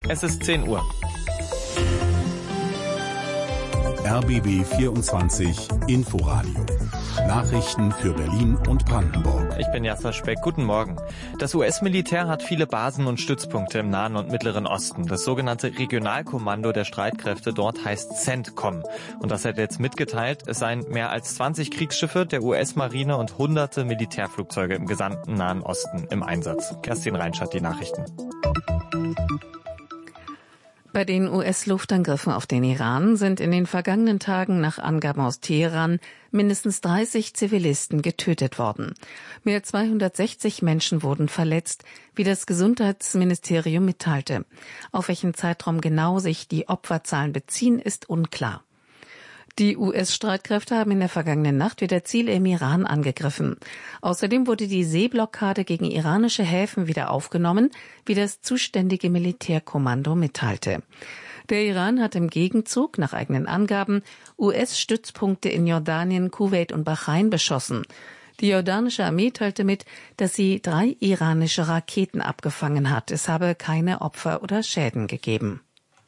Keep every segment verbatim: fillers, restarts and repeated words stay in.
Es ist zehn Uhr. R B B vierundzwanzig Inforadio. Nachrichten für Berlin und Brandenburg. Ich bin Jasper Speck. Guten Morgen. Das U S-Militär hat viele Basen und Stützpunkte im Nahen und Mittleren Osten. Das sogenannte Regionalkommando der Streitkräfte dort heißt CENTCOM. Und das hat jetzt mitgeteilt, es seien mehr als zwanzig Kriegsschiffe der U S-Marine und hunderte Militärflugzeuge im gesamten Nahen Osten im Einsatz. Kerstin Reinsch hat die Nachrichten. Bei den U S-Luftangriffen auf den Iran sind in den vergangenen Tagen nach Angaben aus Teheran mindestens dreißig Zivilisten getötet worden. Mehr als zweihundertsechzig Menschen wurden verletzt, wie das Gesundheitsministerium mitteilte. Auf welchen Zeitraum genau sich die Opferzahlen beziehen, ist unklar. Die U S-Streitkräfte haben in der vergangenen Nacht wieder Ziele im Iran angegriffen. Außerdem wurde die Seeblockade gegen iranische Häfen wieder aufgenommen, wie das zuständige Militärkommando mitteilte. Der Iran hat im Gegenzug, nach eigenen Angaben, U S-Stützpunkte in Jordanien, Kuwait und Bahrain beschossen. Die jordanische Armee teilte mit, dass sie drei iranische Raketen abgefangen hat. Es habe keine Opfer oder Schäden gegeben.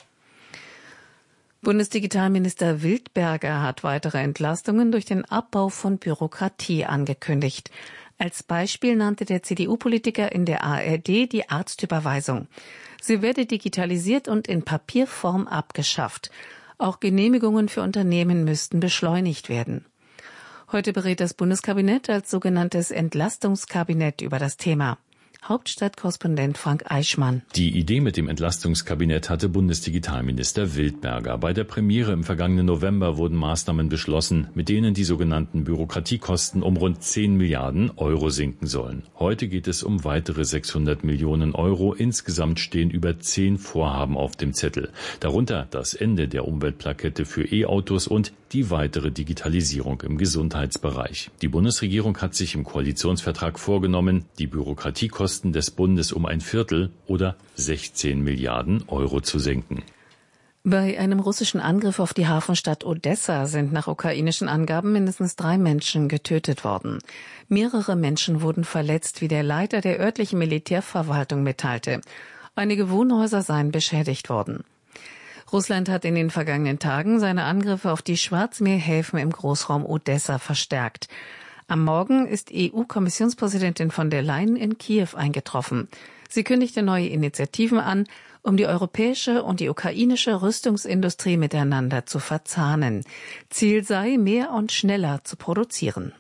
Bundesdigitalminister Wildberger hat weitere Entlastungen durch den Abbau von Bürokratie angekündigt. Als Beispiel nannte der C D U-Politiker in der A R D die Arztüberweisung. Sie werde digitalisiert und in Papierform abgeschafft. Auch Genehmigungen für Unternehmen müssten beschleunigt werden. Heute berät das Bundeskabinett als sogenanntes Entlastungskabinett über das Thema. Hauptstadtkorrespondent Frank Eichmann. Die Idee mit dem Entlastungskabinett hatte Bundesdigitalminister Wildberger. Bei der Premiere im vergangenen November wurden Maßnahmen beschlossen, mit denen die sogenannten Bürokratiekosten um rund zehn Milliarden Euro sinken sollen. Heute geht es um weitere sechshundert Millionen Euro. Insgesamt stehen über zehn Vorhaben auf dem Zettel. Darunter das Ende der Umweltplakette für E-Autos und die weitere Digitalisierung im Gesundheitsbereich. Die Bundesregierung hat sich im Koalitionsvertrag vorgenommen, die Bürokratiekosten des Bundes um ein Viertel oder sechzehn Milliarden Euro zu senken. Bei einem russischen Angriff auf die Hafenstadt Odessa sind nach ukrainischen Angaben mindestens drei Menschen getötet worden. Mehrere Menschen wurden verletzt, wie der Leiter der örtlichen Militärverwaltung mitteilte. Einige Wohnhäuser seien beschädigt worden. Russland hat in den vergangenen Tagen seine Angriffe auf die Schwarzmeerhäfen im Großraum Odessa verstärkt. Am Morgen ist E U-Kommissionspräsidentin von der Leyen in Kiew eingetroffen. Sie kündigte neue Initiativen an, um die europäische und die ukrainische Rüstungsindustrie miteinander zu verzahnen. Ziel sei, mehr und schneller zu produzieren.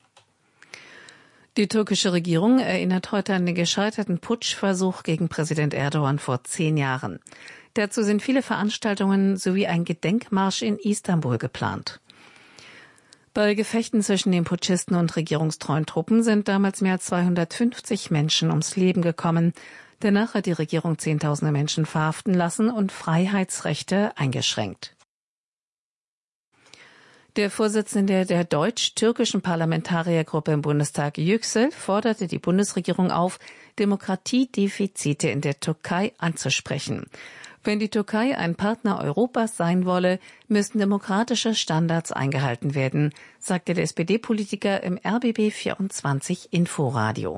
Die türkische Regierung erinnert heute an den gescheiterten Putschversuch gegen Präsident Erdogan vor zehn Jahren. Dazu sind viele Veranstaltungen sowie ein Gedenkmarsch in Istanbul geplant. Bei Gefechten zwischen den Putschisten und regierungstreuen Truppen sind damals mehr als zweihundertfünfzig Menschen ums Leben gekommen. Danach hat die Regierung Zehntausende Menschen verhaften lassen und Freiheitsrechte eingeschränkt. Der Vorsitzende der deutsch-türkischen Parlamentariergruppe im Bundestag, Yüksel, forderte die Bundesregierung auf, Demokratiedefizite in der Türkei anzusprechen. Wenn die Türkei ein Partner Europas sein wolle, müssten demokratische Standards eingehalten werden, sagte der S P D-Politiker im R B B vierundzwanzig Inforadio.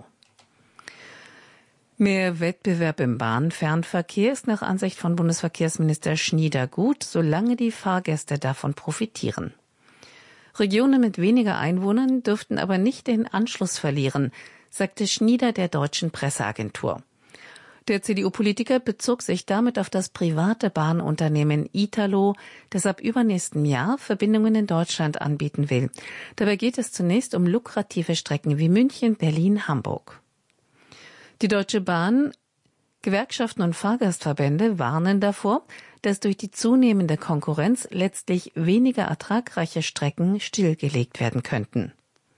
Mehr Wettbewerb im Bahnfernverkehr ist nach Ansicht von Bundesverkehrsminister Schnieder gut, solange die Fahrgäste davon profitieren. Regionen mit weniger Einwohnern dürften aber nicht den Anschluss verlieren, sagte Schnieder der Deutschen Presseagentur. Der C D U-Politiker bezog sich damit auf das private Bahnunternehmen Italo, das ab übernächstem Jahr Verbindungen in Deutschland anbieten will. Dabei geht es zunächst um lukrative Strecken wie München, Berlin, Hamburg. Die Deutsche Bahn, Gewerkschaften und Fahrgastverbände warnen davor, dass durch die zunehmende Konkurrenz letztlich weniger ertragreiche Strecken stillgelegt werden könnten.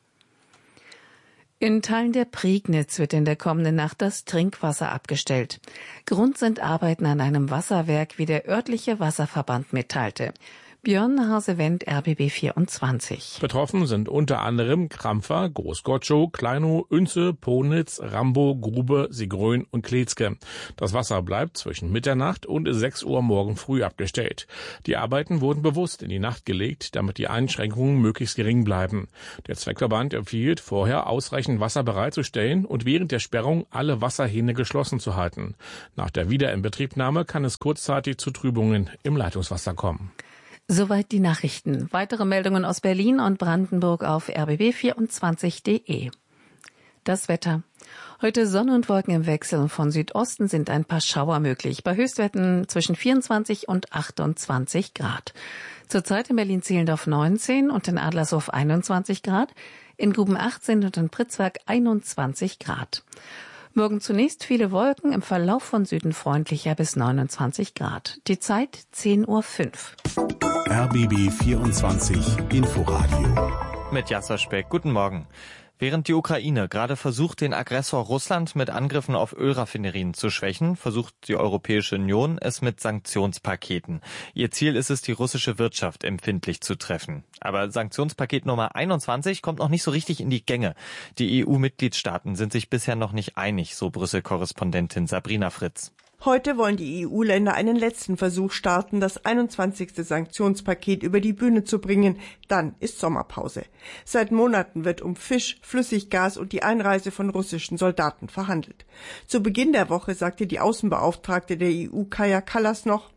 In Teilen der Prignitz wird in der kommenden Nacht das Trinkwasser abgestellt. Grund sind Arbeiten an einem Wasserwerk, wie der örtliche Wasserverband mitteilte. Björn Hase-Wendt, R B B vierundzwanzig. Betroffen sind unter anderem Krampfer, Großgotschow, Kleinow, Oense, Ponitz, Rambo, Grube, Sigrön und Kletzke. Das Wasser bleibt zwischen Mitternacht und sechs Uhr morgen früh abgestellt. Die Arbeiten wurden bewusst in die Nacht gelegt, damit die Einschränkungen möglichst gering bleiben. Der Zweckverband empfiehlt, vorher ausreichend Wasser bereitzustellen und während der Sperrung alle Wasserhähne geschlossen zu halten. Nach der Wiederinbetriebnahme kann es kurzzeitig zu Trübungen im Leitungswasser kommen. Soweit die Nachrichten. Weitere Meldungen aus Berlin und Brandenburg auf r b b vierundzwanzig punkt de. Das Wetter. Heute Sonne und Wolken im Wechsel. Von Südosten sind ein paar Schauer möglich. Bei Höchstwerten zwischen vierundzwanzig und achtundzwanzig Grad. Zurzeit in Berlin-Zehlendorf neunzehn und in Adlershof einundzwanzig Grad. In Guben achtzehn und in Pritzwerk einundzwanzig Grad. Morgen zunächst viele Wolken, im Verlauf von Süden freundlicher bis neunundzwanzig Grad. Die Zeit zehn Uhr fünf. R B B vierundzwanzig Inforadio. Mit Jasser Speck. Guten Morgen. Während die Ukraine gerade versucht, den Aggressor Russland mit Angriffen auf Ölraffinerien zu schwächen, versucht die Europäische Union es mit Sanktionspaketen. Ihr Ziel ist es, die russische Wirtschaft empfindlich zu treffen. Aber Sanktionspaket Nummer einundzwanzig kommt noch nicht so richtig in die Gänge. Die E U-Mitgliedstaaten sind sich bisher noch nicht einig, so Brüssel-Korrespondentin Sabrina Fritz. Heute wollen die E U-Länder einen letzten Versuch starten, das einundzwanzigste Sanktionspaket über die Bühne zu bringen. Dann ist Sommerpause. Seit Monaten wird um Fisch, Flüssiggas und die Einreise von russischen Soldaten verhandelt. Zu Beginn der Woche sagte die Außenbeauftragte der E U, Kaja Kallas, noch: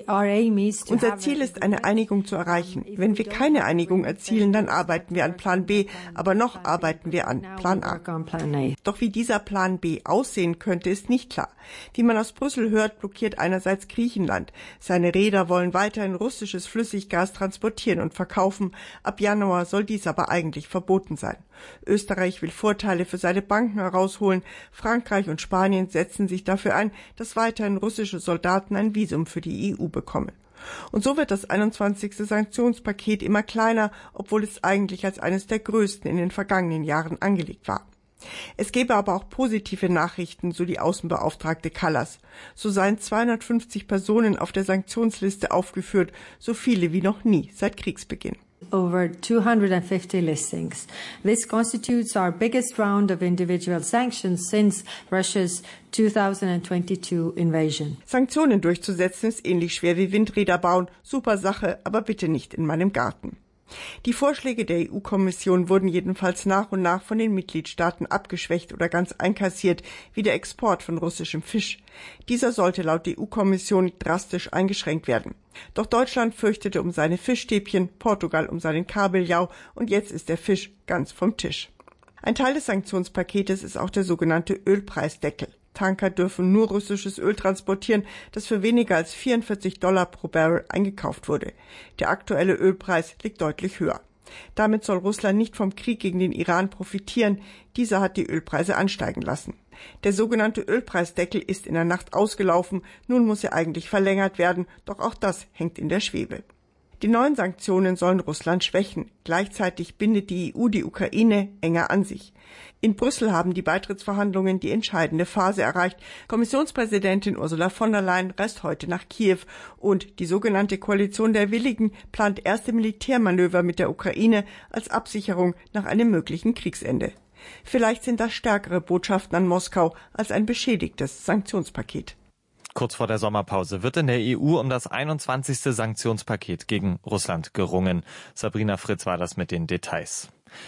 Unser Ziel ist, eine Einigung zu erreichen. Wenn wir keine Einigung erzielen, dann arbeiten wir an Plan B, aber noch arbeiten wir an Plan A. Doch wie dieser Plan B aussehen könnte, ist nicht klar. Wie man aus Brüssel hört, blockiert einerseits Griechenland. Seine Reeder wollen weiterhin russisches Flüssiggas transportieren und verkaufen. Ab Januar soll dies aber eigentlich verboten sein. Österreich will Vorteile für seine Banken herausholen. Frankreich und Spanien setzen sich dafür ein, dass weiterhin russische Soldaten ein Visum für die E U bekommen. Und so wird das einundzwanzigste Sanktionspaket immer kleiner, obwohl es eigentlich als eines der größten in den vergangenen Jahren angelegt war. Es gäbe aber auch positive Nachrichten, so die Außenbeauftragte Kallas. So seien zweihundertfünfzig Personen auf der Sanktionsliste aufgeführt, so viele wie noch nie seit Kriegsbeginn. Over two hundred fifty listings. This constitutes our biggest round of individual sanctions since Russia's two thousand twenty-two invasion. Sanktionen durchzusetzen ist ähnlich schwer wie Windräder bauen. Super Sache, aber bitte nicht in meinem Garten. Die Vorschläge der E U-Kommission wurden jedenfalls nach und nach von den Mitgliedstaaten abgeschwächt oder ganz einkassiert, wie der Export von russischem Fisch. Dieser sollte laut der E U-Kommission drastisch eingeschränkt werden. Doch Deutschland fürchtete um seine Fischstäbchen, Portugal um seinen Kabeljau und jetzt ist der Fisch ganz vom Tisch. Ein Teil des Sanktionspaketes ist auch der sogenannte Ölpreisdeckel. Tanker dürfen nur russisches Öl transportieren, das für weniger als vierundvierzig Dollar pro Barrel eingekauft wurde. Der aktuelle Ölpreis liegt deutlich höher. Damit soll Russland nicht vom Krieg gegen den Iran profitieren. Dieser hat die Ölpreise ansteigen lassen. Der sogenannte Ölpreisdeckel ist in der Nacht ausgelaufen. Nun muss er eigentlich verlängert werden, doch auch das hängt in der Schwebe. Die neuen Sanktionen sollen Russland schwächen. Gleichzeitig bindet die E U die Ukraine enger an sich. In Brüssel haben die Beitrittsverhandlungen die entscheidende Phase erreicht. Kommissionspräsidentin Ursula von der Leyen reist heute nach Kiew und die sogenannte Koalition der Willigen plant erste Militärmanöver mit der Ukraine als Absicherung nach einem möglichen Kriegsende. Vielleicht sind das stärkere Botschaften an Moskau als ein beschädigtes Sanktionspaket. Kurz vor der Sommerpause wird in der E U um das einundzwanzigste Sanktionspaket gegen Russland gerungen. Sabrina Fritz war das mit den Details.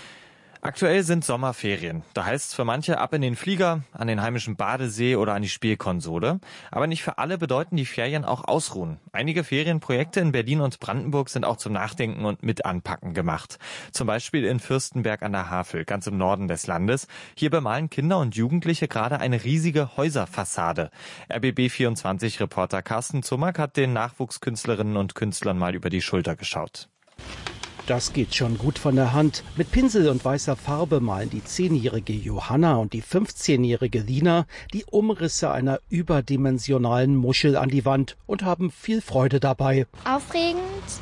Aktuell sind Sommerferien. Da heißt es für manche ab in den Flieger, an den heimischen Badesee oder an die Spielkonsole. Aber nicht für alle bedeuten die Ferien auch Ausruhen. Einige Ferienprojekte in Berlin und Brandenburg sind auch zum Nachdenken und mit Anpacken gemacht. Zum Beispiel in Fürstenberg an der Havel, ganz im Norden des Landes. Hier bemalen Kinder und Jugendliche gerade eine riesige Häuserfassade. R B B vierundzwanzig-Reporter Carsten Zumack hat den Nachwuchskünstlerinnen und Künstlern mal über die Schulter geschaut. Das geht schon gut von der Hand. Mit Pinsel und weißer Farbe malen die zehnjährige Johanna und die fünfzehnjährige Lina die Umrisse einer überdimensionalen Muschel an die Wand und haben viel Freude dabei. Aufregend,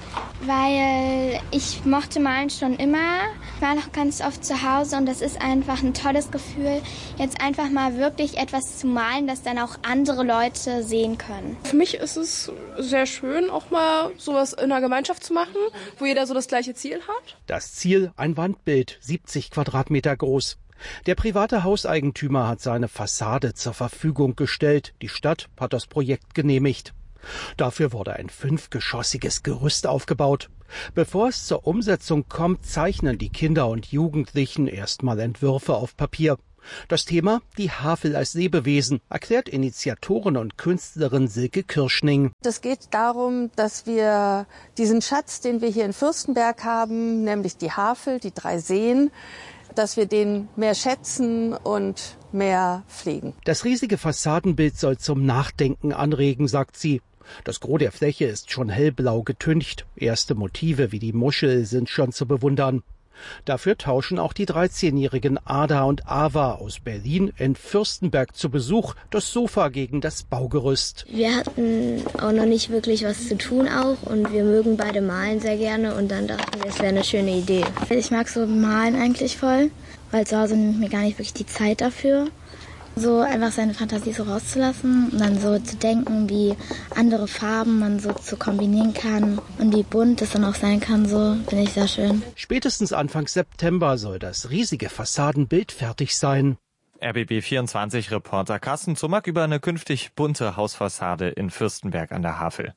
weil ich mochte Malen schon immer. Ich war noch ganz oft zu Hause und das ist einfach ein tolles Gefühl, jetzt einfach mal wirklich etwas zu malen, das dann auch andere Leute sehen können. Für mich ist es sehr schön, auch mal sowas in einer Gemeinschaft zu machen, wo jeder so das gleiche Ziel hat. Das Ziel, ein Wandbild, siebzig Quadratmeter groß. Der private Hauseigentümer hat seine Fassade zur Verfügung gestellt. Die Stadt hat das Projekt genehmigt. Dafür wurde ein fünfgeschossiges Gerüst aufgebaut. Bevor es zur Umsetzung kommt, zeichnen die Kinder und Jugendlichen erstmal Entwürfe auf Papier. Das Thema, die Havel als Lebewesen, erklärt Initiatorin und Künstlerin Silke Kirschning. Es geht darum, dass wir diesen Schatz, den wir hier in Fürstenberg haben, nämlich die Havel, die drei Seen, dass wir den mehr schätzen und mehr pflegen. Das riesige Fassadenbild soll zum Nachdenken anregen, sagt sie. Das Gros der Fläche ist schon hellblau getüncht. Erste Motive wie die Muschel sind schon zu bewundern. Dafür tauschen auch die dreizehnjährigen Ada und Ava aus Berlin in Fürstenberg zu Besuch das Sofa gegen das Baugerüst. Wir hatten auch noch nicht wirklich was zu tun auch und wir mögen beide malen sehr gerne und dann dachten wir, es wäre eine schöne Idee. Ich mag so malen eigentlich voll, weil zu Hause nehme ich mir gar nicht wirklich die Zeit dafür. So einfach seine Fantasie so rauszulassen und dann so zu denken, wie andere Farben man so zu kombinieren kann und wie bunt es dann auch sein kann, so finde ich sehr schön. Spätestens Anfang September soll das riesige Fassadenbild fertig sein. R B B vierundzwanzig-Reporter Carsten Zumack über eine künftig bunte Hausfassade in Fürstenberg an der Havel.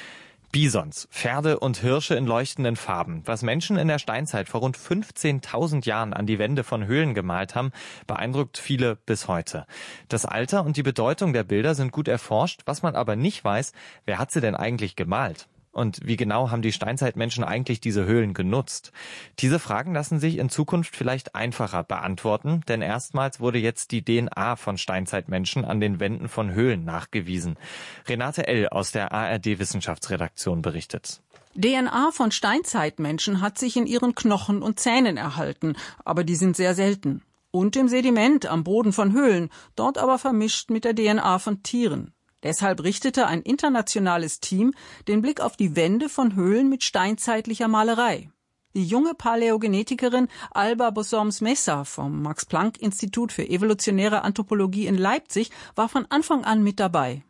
Bisons, Pferde und Hirsche in leuchtenden Farben. Was Menschen in der Steinzeit vor rund fünfzehntausend Jahren an die Wände von Höhlen gemalt haben, beeindruckt viele bis heute. Das Alter und die Bedeutung der Bilder sind gut erforscht. Was man aber nicht weiß, wer hat sie denn eigentlich gemalt? Und wie genau haben die Steinzeitmenschen eigentlich diese Höhlen genutzt? Diese Fragen lassen sich in Zukunft vielleicht einfacher beantworten, denn erstmals wurde jetzt die D N A von Steinzeitmenschen an den Wänden von Höhlen nachgewiesen. Renate L. aus der A R D-Wissenschaftsredaktion berichtet. D N A von Steinzeitmenschen hat sich in ihren Knochen und Zähnen erhalten, aber die sind sehr selten. Und im Sediment am Boden von Höhlen, dort aber vermischt mit der D N A von Tieren. Deshalb richtete ein internationales Team den Blick auf die Wände von Höhlen mit steinzeitlicher Malerei. Die junge Paläogenetikerin Alba Bosoms-Messa vom Max-Planck-Institut für evolutionäre Anthropologie in Leipzig war von Anfang an mit dabei.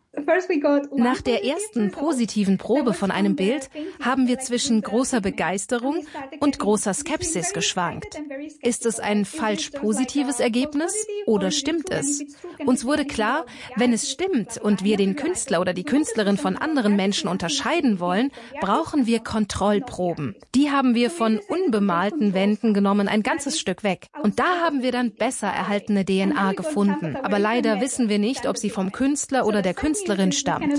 Nach der ersten positiven Probe von einem Bild haben wir zwischen großer Begeisterung und großer Skepsis geschwankt. Ist es ein falsch positives Ergebnis oder stimmt es? Uns wurde klar, wenn es stimmt und wir den Künstler oder die Künstlerin von anderen Menschen unterscheiden wollen, brauchen wir Kontrollproben. Die haben wir von unbemalten Wänden genommen, ein ganzes Stück weg. Und da haben wir dann besser erhaltene D N A gefunden. Aber leider wissen wir nicht, ob sie vom Künstler oder der Künstlerin stammt.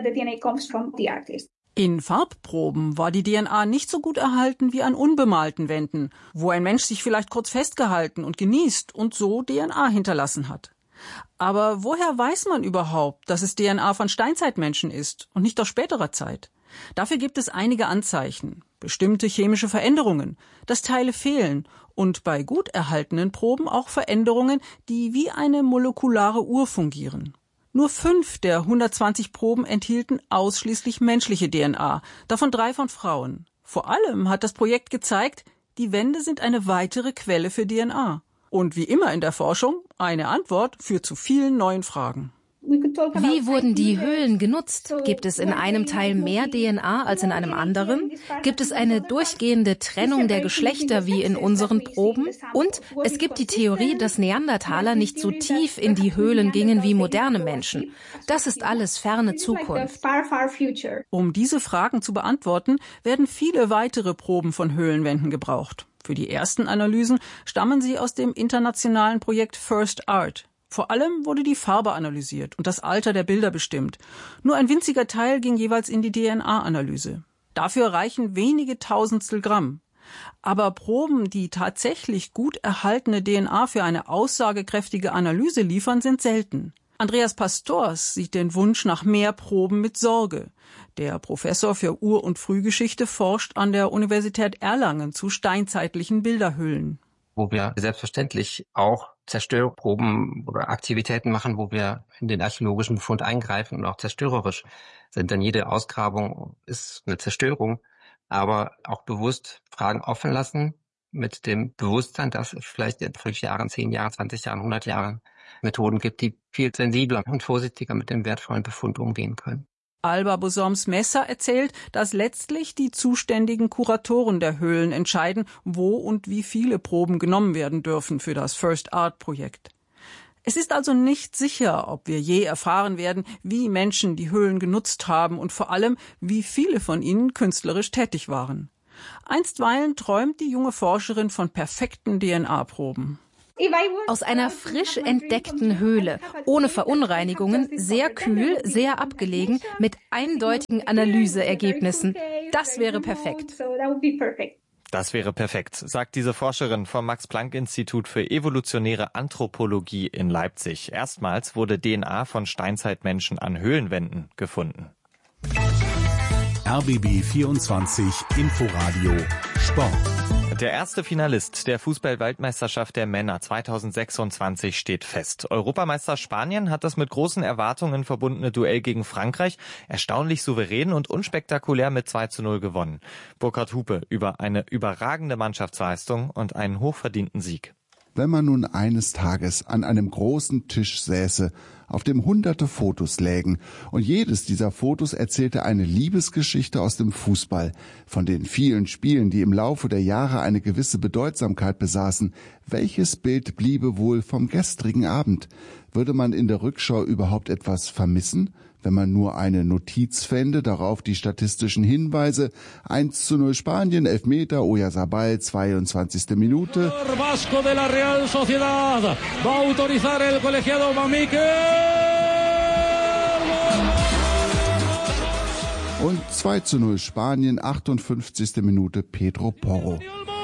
In Farbproben war die D N A nicht so gut erhalten wie an unbemalten Wänden, wo ein Mensch sich vielleicht kurz festgehalten und genießt und so D N A hinterlassen hat. Aber woher weiß man überhaupt, dass es D N A von Steinzeitmenschen ist und nicht aus späterer Zeit? Dafür gibt es einige Anzeichen, bestimmte chemische Veränderungen, dass Teile fehlen und bei gut erhaltenen Proben auch Veränderungen, die wie eine molekulare Uhr fungieren. Nur fünf der hundertzwanzig Proben enthielten ausschließlich menschliche D N A, davon drei von Frauen. Vor allem hat das Projekt gezeigt, die Wände sind eine weitere Quelle für D N A. Und wie immer in der Forschung, eine Antwort führt zu vielen neuen Fragen. Wie wurden die Höhlen genutzt? Gibt es in einem Teil mehr D N A als in einem anderen? Gibt es eine durchgehende Trennung der Geschlechter wie in unseren Proben? Und es gibt die Theorie, dass Neandertaler nicht so tief in die Höhlen gingen wie moderne Menschen. Das ist alles ferne Zukunft. Um diese Fragen zu beantworten, werden viele weitere Proben von Höhlenwänden gebraucht. Für die ersten Analysen stammen sie aus dem internationalen Projekt First Art. Vor allem wurde die Farbe analysiert und das Alter der Bilder bestimmt. Nur ein winziger Teil ging jeweils in die D N A-Analyse. Dafür reichen wenige Tausendstel Gramm. Aber Proben, die tatsächlich gut erhaltene D N A für eine aussagekräftige Analyse liefern, sind selten. Andreas Pastors sieht den Wunsch nach mehr Proben mit Sorge. Der Professor für Ur- und Frühgeschichte forscht an der Universität Erlangen zu steinzeitlichen Bilderhüllen. Wo wir selbstverständlich auch Zerstörproben oder Aktivitäten machen, wo wir in den archäologischen Befund eingreifen und auch zerstörerisch sind. Denn jede Ausgrabung ist eine Zerstörung, aber auch bewusst Fragen offen lassen mit dem Bewusstsein, dass es vielleicht in fünf Jahren, zehn Jahren, zwanzig Jahren, hundert Jahren Methoden gibt, die viel sensibler und vorsichtiger mit dem wertvollen Befund umgehen können. Alba Bosoms-Messer erzählt, dass letztlich die zuständigen Kuratoren der Höhlen entscheiden, wo und wie viele Proben genommen werden dürfen für das First Art-Projekt. Es ist also nicht sicher, ob wir je erfahren werden, wie Menschen die Höhlen genutzt haben und vor allem, wie viele von ihnen künstlerisch tätig waren. Einstweilen träumt die junge Forscherin von perfekten D N A-Proben. Aus einer frisch entdeckten Höhle, ohne Verunreinigungen, sehr kühl, sehr abgelegen, mit eindeutigen Analyseergebnissen. Das wäre perfekt. Das wäre perfekt, sagt diese Forscherin vom Max-Planck-Institut für evolutionäre Anthropologie in Leipzig. Erstmals wurde D N A von Steinzeitmenschen an Höhlenwänden gefunden. R B B vierundzwanzig Inforadio Sport. Der erste Finalist der Fußball-Weltmeisterschaft der Männer zweitausendsechsundzwanzig steht fest. Europameister Spanien hat das mit großen Erwartungen verbundene Duell gegen Frankreich erstaunlich souverän und unspektakulär mit zwei zu null gewonnen. Burkhard Hupe über eine überragende Mannschaftsleistung und einen hochverdienten Sieg. Wenn man nun eines Tages an einem großen Tisch säße, auf dem hunderte Fotos lägen und jedes dieser Fotos erzählte eine Liebesgeschichte aus dem Fußball, von den vielen Spielen, die im Laufe der Jahre eine gewisse Bedeutsamkeit besaßen, welches Bild bliebe wohl vom gestrigen Abend? Würde man in der Rückschau überhaupt etwas vermissen? Wenn man nur eine Notiz fände, darauf die statistischen Hinweise, eins zu null Spanien, Elfmeter, Oyarzabal, zweiundzwanzigste Minute. Vasco de la Real Sociedad va a autorizar el colegiado Mamique. Und zwei zu null Spanien, achtundfünfzigste Minute, Pedro Porro.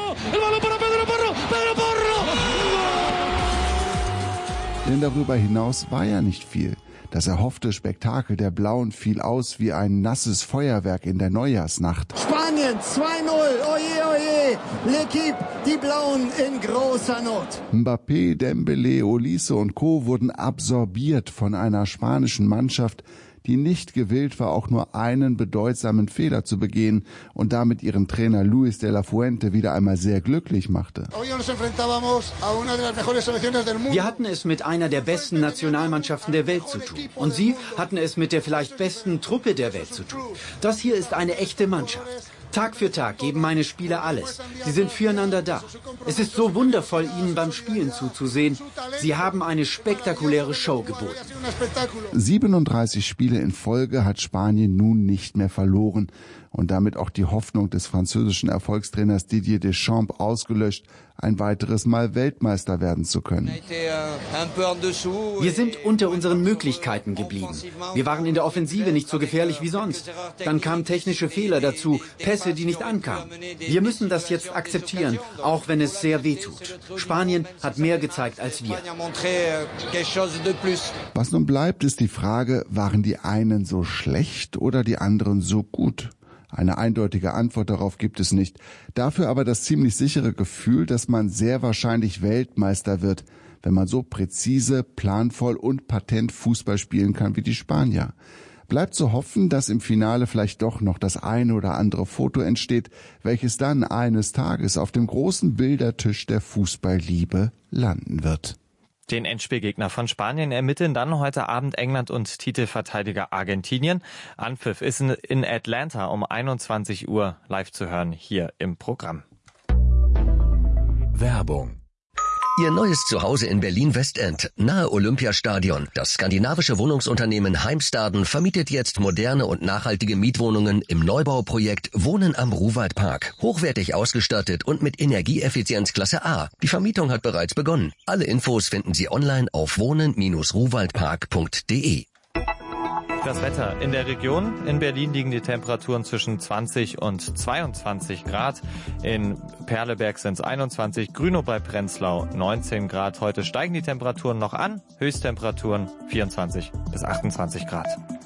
Denn darüber hinaus war ja nicht viel. Das erhoffte Spektakel der Blauen fiel aus wie ein nasses Feuerwerk in der Neujahrsnacht. Spanien zwei null, oje, oje, l'équipe, die Blauen in großer Not. Mbappé, Dembélé, Olise und Co. wurden absorbiert von einer spanischen Mannschaft, die nicht gewillt war, auch nur einen bedeutsamen Fehler zu begehen und damit ihren Trainer Luis de la Fuente wieder einmal sehr glücklich machte. Wir hatten es mit einer der besten Nationalmannschaften der Welt zu tun. Und Sie hatten es mit der vielleicht besten Truppe der Welt zu tun. Das hier ist eine echte Mannschaft. Tag für Tag geben meine Spieler alles. Sie sind füreinander da. Es ist so wundervoll, ihnen beim Spielen zuzusehen. Sie haben eine spektakuläre Show geboten. siebenunddreißig Spiele in Folge hat Spanien nun nicht mehr verloren und damit auch die Hoffnung des französischen Erfolgstrainers Didier Deschamps ausgelöscht, ein weiteres Mal Weltmeister werden zu können. Wir sind unter unseren Möglichkeiten geblieben. Wir waren in der Offensive nicht so gefährlich wie sonst. Dann kamen technische Fehler dazu, Pässe, die nicht ankamen. Wir müssen das jetzt akzeptieren, auch wenn es sehr weh tut. Spanien hat mehr gezeigt als wir. Was nun bleibt, ist die Frage, waren die einen so schlecht oder die anderen so gut? Eine eindeutige Antwort darauf gibt es nicht. Dafür aber das ziemlich sichere Gefühl, dass man sehr wahrscheinlich Weltmeister wird, wenn man so präzise, planvoll und patent Fußball spielen kann wie die Spanier. Bleibt zu hoffen, dass im Finale vielleicht doch noch das eine oder andere Foto entsteht, welches dann eines Tages auf dem großen Bildertisch der Fußballliebe landen wird. Den Endspielgegner von Spanien ermitteln dann heute Abend England und Titelverteidiger Argentinien. Anpfiff ist in Atlanta um einundzwanzig Uhr live zu hören hier im Programm. Werbung. Ihr neues Zuhause in Berlin-Westend, nahe Olympiastadion. Das skandinavische Wohnungsunternehmen Heimstaden vermietet jetzt moderne und nachhaltige Mietwohnungen im Neubauprojekt Wohnen am Ruhwaldpark. Hochwertig ausgestattet und mit Energieeffizienz Klasse A. Die Vermietung hat bereits begonnen. Alle Infos finden Sie online auf wohnen Bindestrich ruhwaldpark punkt de. Das Wetter in der Region. In Berlin liegen die Temperaturen zwischen zwanzig und zweiundzwanzig Grad. In Perleberg sind es einundzwanzig, Grünow bei Prenzlau neunzehn Grad. Heute steigen die Temperaturen noch an. Höchsttemperaturen vierundzwanzig bis achtundzwanzig Grad.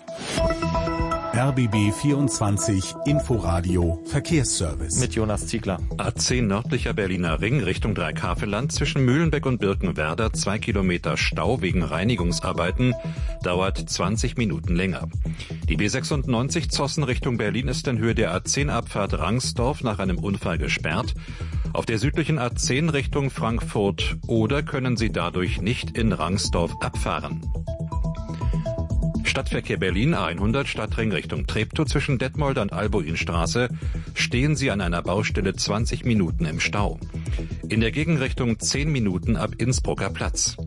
R B B vierundzwanzig Inforadio Verkehrsservice. Mit Jonas Ziegler. A zehn nördlicher Berliner Ring Richtung Dreikafelland zwischen Mühlenbeck und Birkenwerder. Zwei Kilometer Stau wegen Reinigungsarbeiten. Dauert zwanzig Minuten länger. Die B sechsundneunzig Zossen Richtung Berlin ist in Höhe der A zehn Abfahrt Rangsdorf nach einem Unfall gesperrt. Auf der südlichen A zehn Richtung Frankfurt oder können Sie dadurch nicht in Rangsdorf abfahren. Stadtverkehr Berlin A hundert Stadtring Richtung Treptow zwischen Detmolder und Albuinstraße stehen Sie an einer Baustelle zwanzig Minuten im Stau. In der Gegenrichtung zehn Minuten ab Innsbrucker Platz.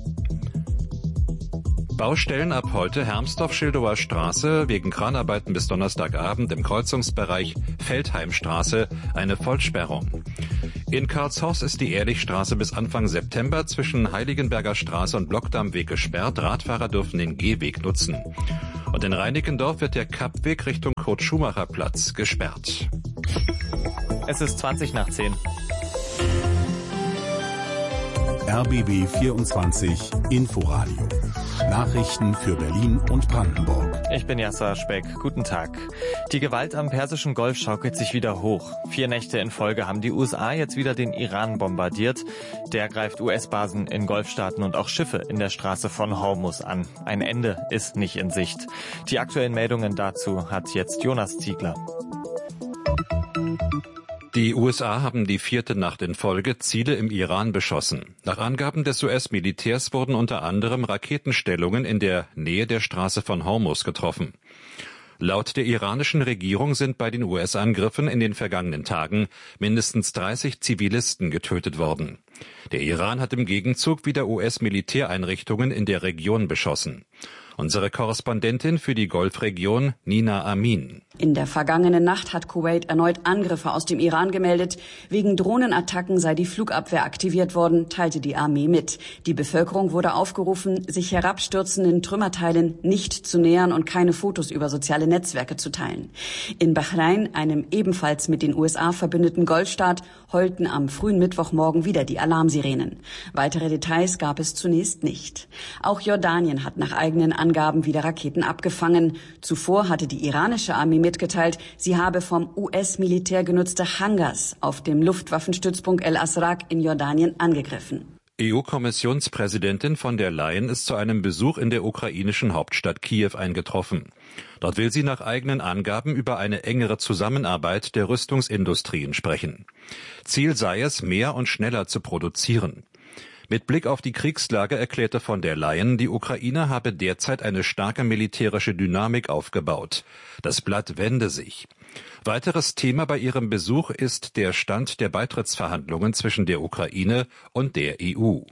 Baustellen ab heute Hermsdorf-Schildower Straße wegen Kranarbeiten bis Donnerstagabend im Kreuzungsbereich Feldheimstraße eine Vollsperrung. In Karlshorst ist die Ehrlichstraße bis Anfang September zwischen Heiligenberger Straße und Blockdammweg gesperrt. Radfahrer dürfen den Gehweg nutzen. Und in Reinickendorf wird der Kappweg Richtung Kurt-Schumacher-Platz gesperrt. Es ist zwanzig nach zehn. R B B vierundzwanzig Inforadio. Nachrichten für Berlin und Brandenburg. Ich bin Yasser Speck. Guten Tag. Die Gewalt am Persischen Golf schaukelt sich wieder hoch. Vier Nächte in Folge haben die U S A jetzt wieder den Iran bombardiert. Der greift U S-Basen in Golfstaaten und auch Schiffe in der Straße von Hormuz an. Ein Ende ist nicht in Sicht. Die aktuellen Meldungen dazu hat jetzt Jonas Ziegler. Die U S A haben die vierte Nacht in Folge Ziele im Iran beschossen. Nach Angaben des U S-Militärs wurden unter anderem Raketenstellungen in der Nähe der Straße von Hormuz getroffen. Laut der iranischen Regierung sind bei den U S-Angriffen in den vergangenen Tagen mindestens dreißig Zivilisten getötet worden. Der Iran hat im Gegenzug wieder U S-Militäreinrichtungen in der Region beschossen. Unsere Korrespondentin für die Golfregion, Nina Amin. In der vergangenen Nacht hat Kuwait erneut Angriffe aus dem Iran gemeldet. Wegen Drohnenattacken sei die Flugabwehr aktiviert worden, teilte die Armee mit. Die Bevölkerung wurde aufgerufen, sich herabstürzenden Trümmerteilen nicht zu nähern und keine Fotos über soziale Netzwerke zu teilen. In Bahrain, einem ebenfalls mit den U S A verbündeten Golfstaat, heulten am frühen Mittwochmorgen wieder die Alarmsirenen. Weitere Details gab es zunächst nicht. Auch Jordanien hat nach eigenen Angaben wieder Raketen abgefangen. Zuvor hatte die iranische Armee mitgeteilt, sie habe vom U S-Militär genutzte Hangars auf dem Luftwaffenstützpunkt El Asraq in Jordanien angegriffen. E U-Kommissionspräsidentin von der Leyen ist zu einem Besuch in der ukrainischen Hauptstadt Kiew eingetroffen. Dort will sie nach eigenen Angaben über eine engere Zusammenarbeit der Rüstungsindustrien sprechen. Ziel sei es, mehr und schneller zu produzieren. Mit Blick auf die Kriegslage erklärte von der Leyen, die Ukraine habe derzeit eine starke militärische Dynamik aufgebaut. Das Blatt wende sich. Weiteres Thema bei ihrem Besuch ist der Stand der Beitrittsverhandlungen zwischen der Ukraine und der E U.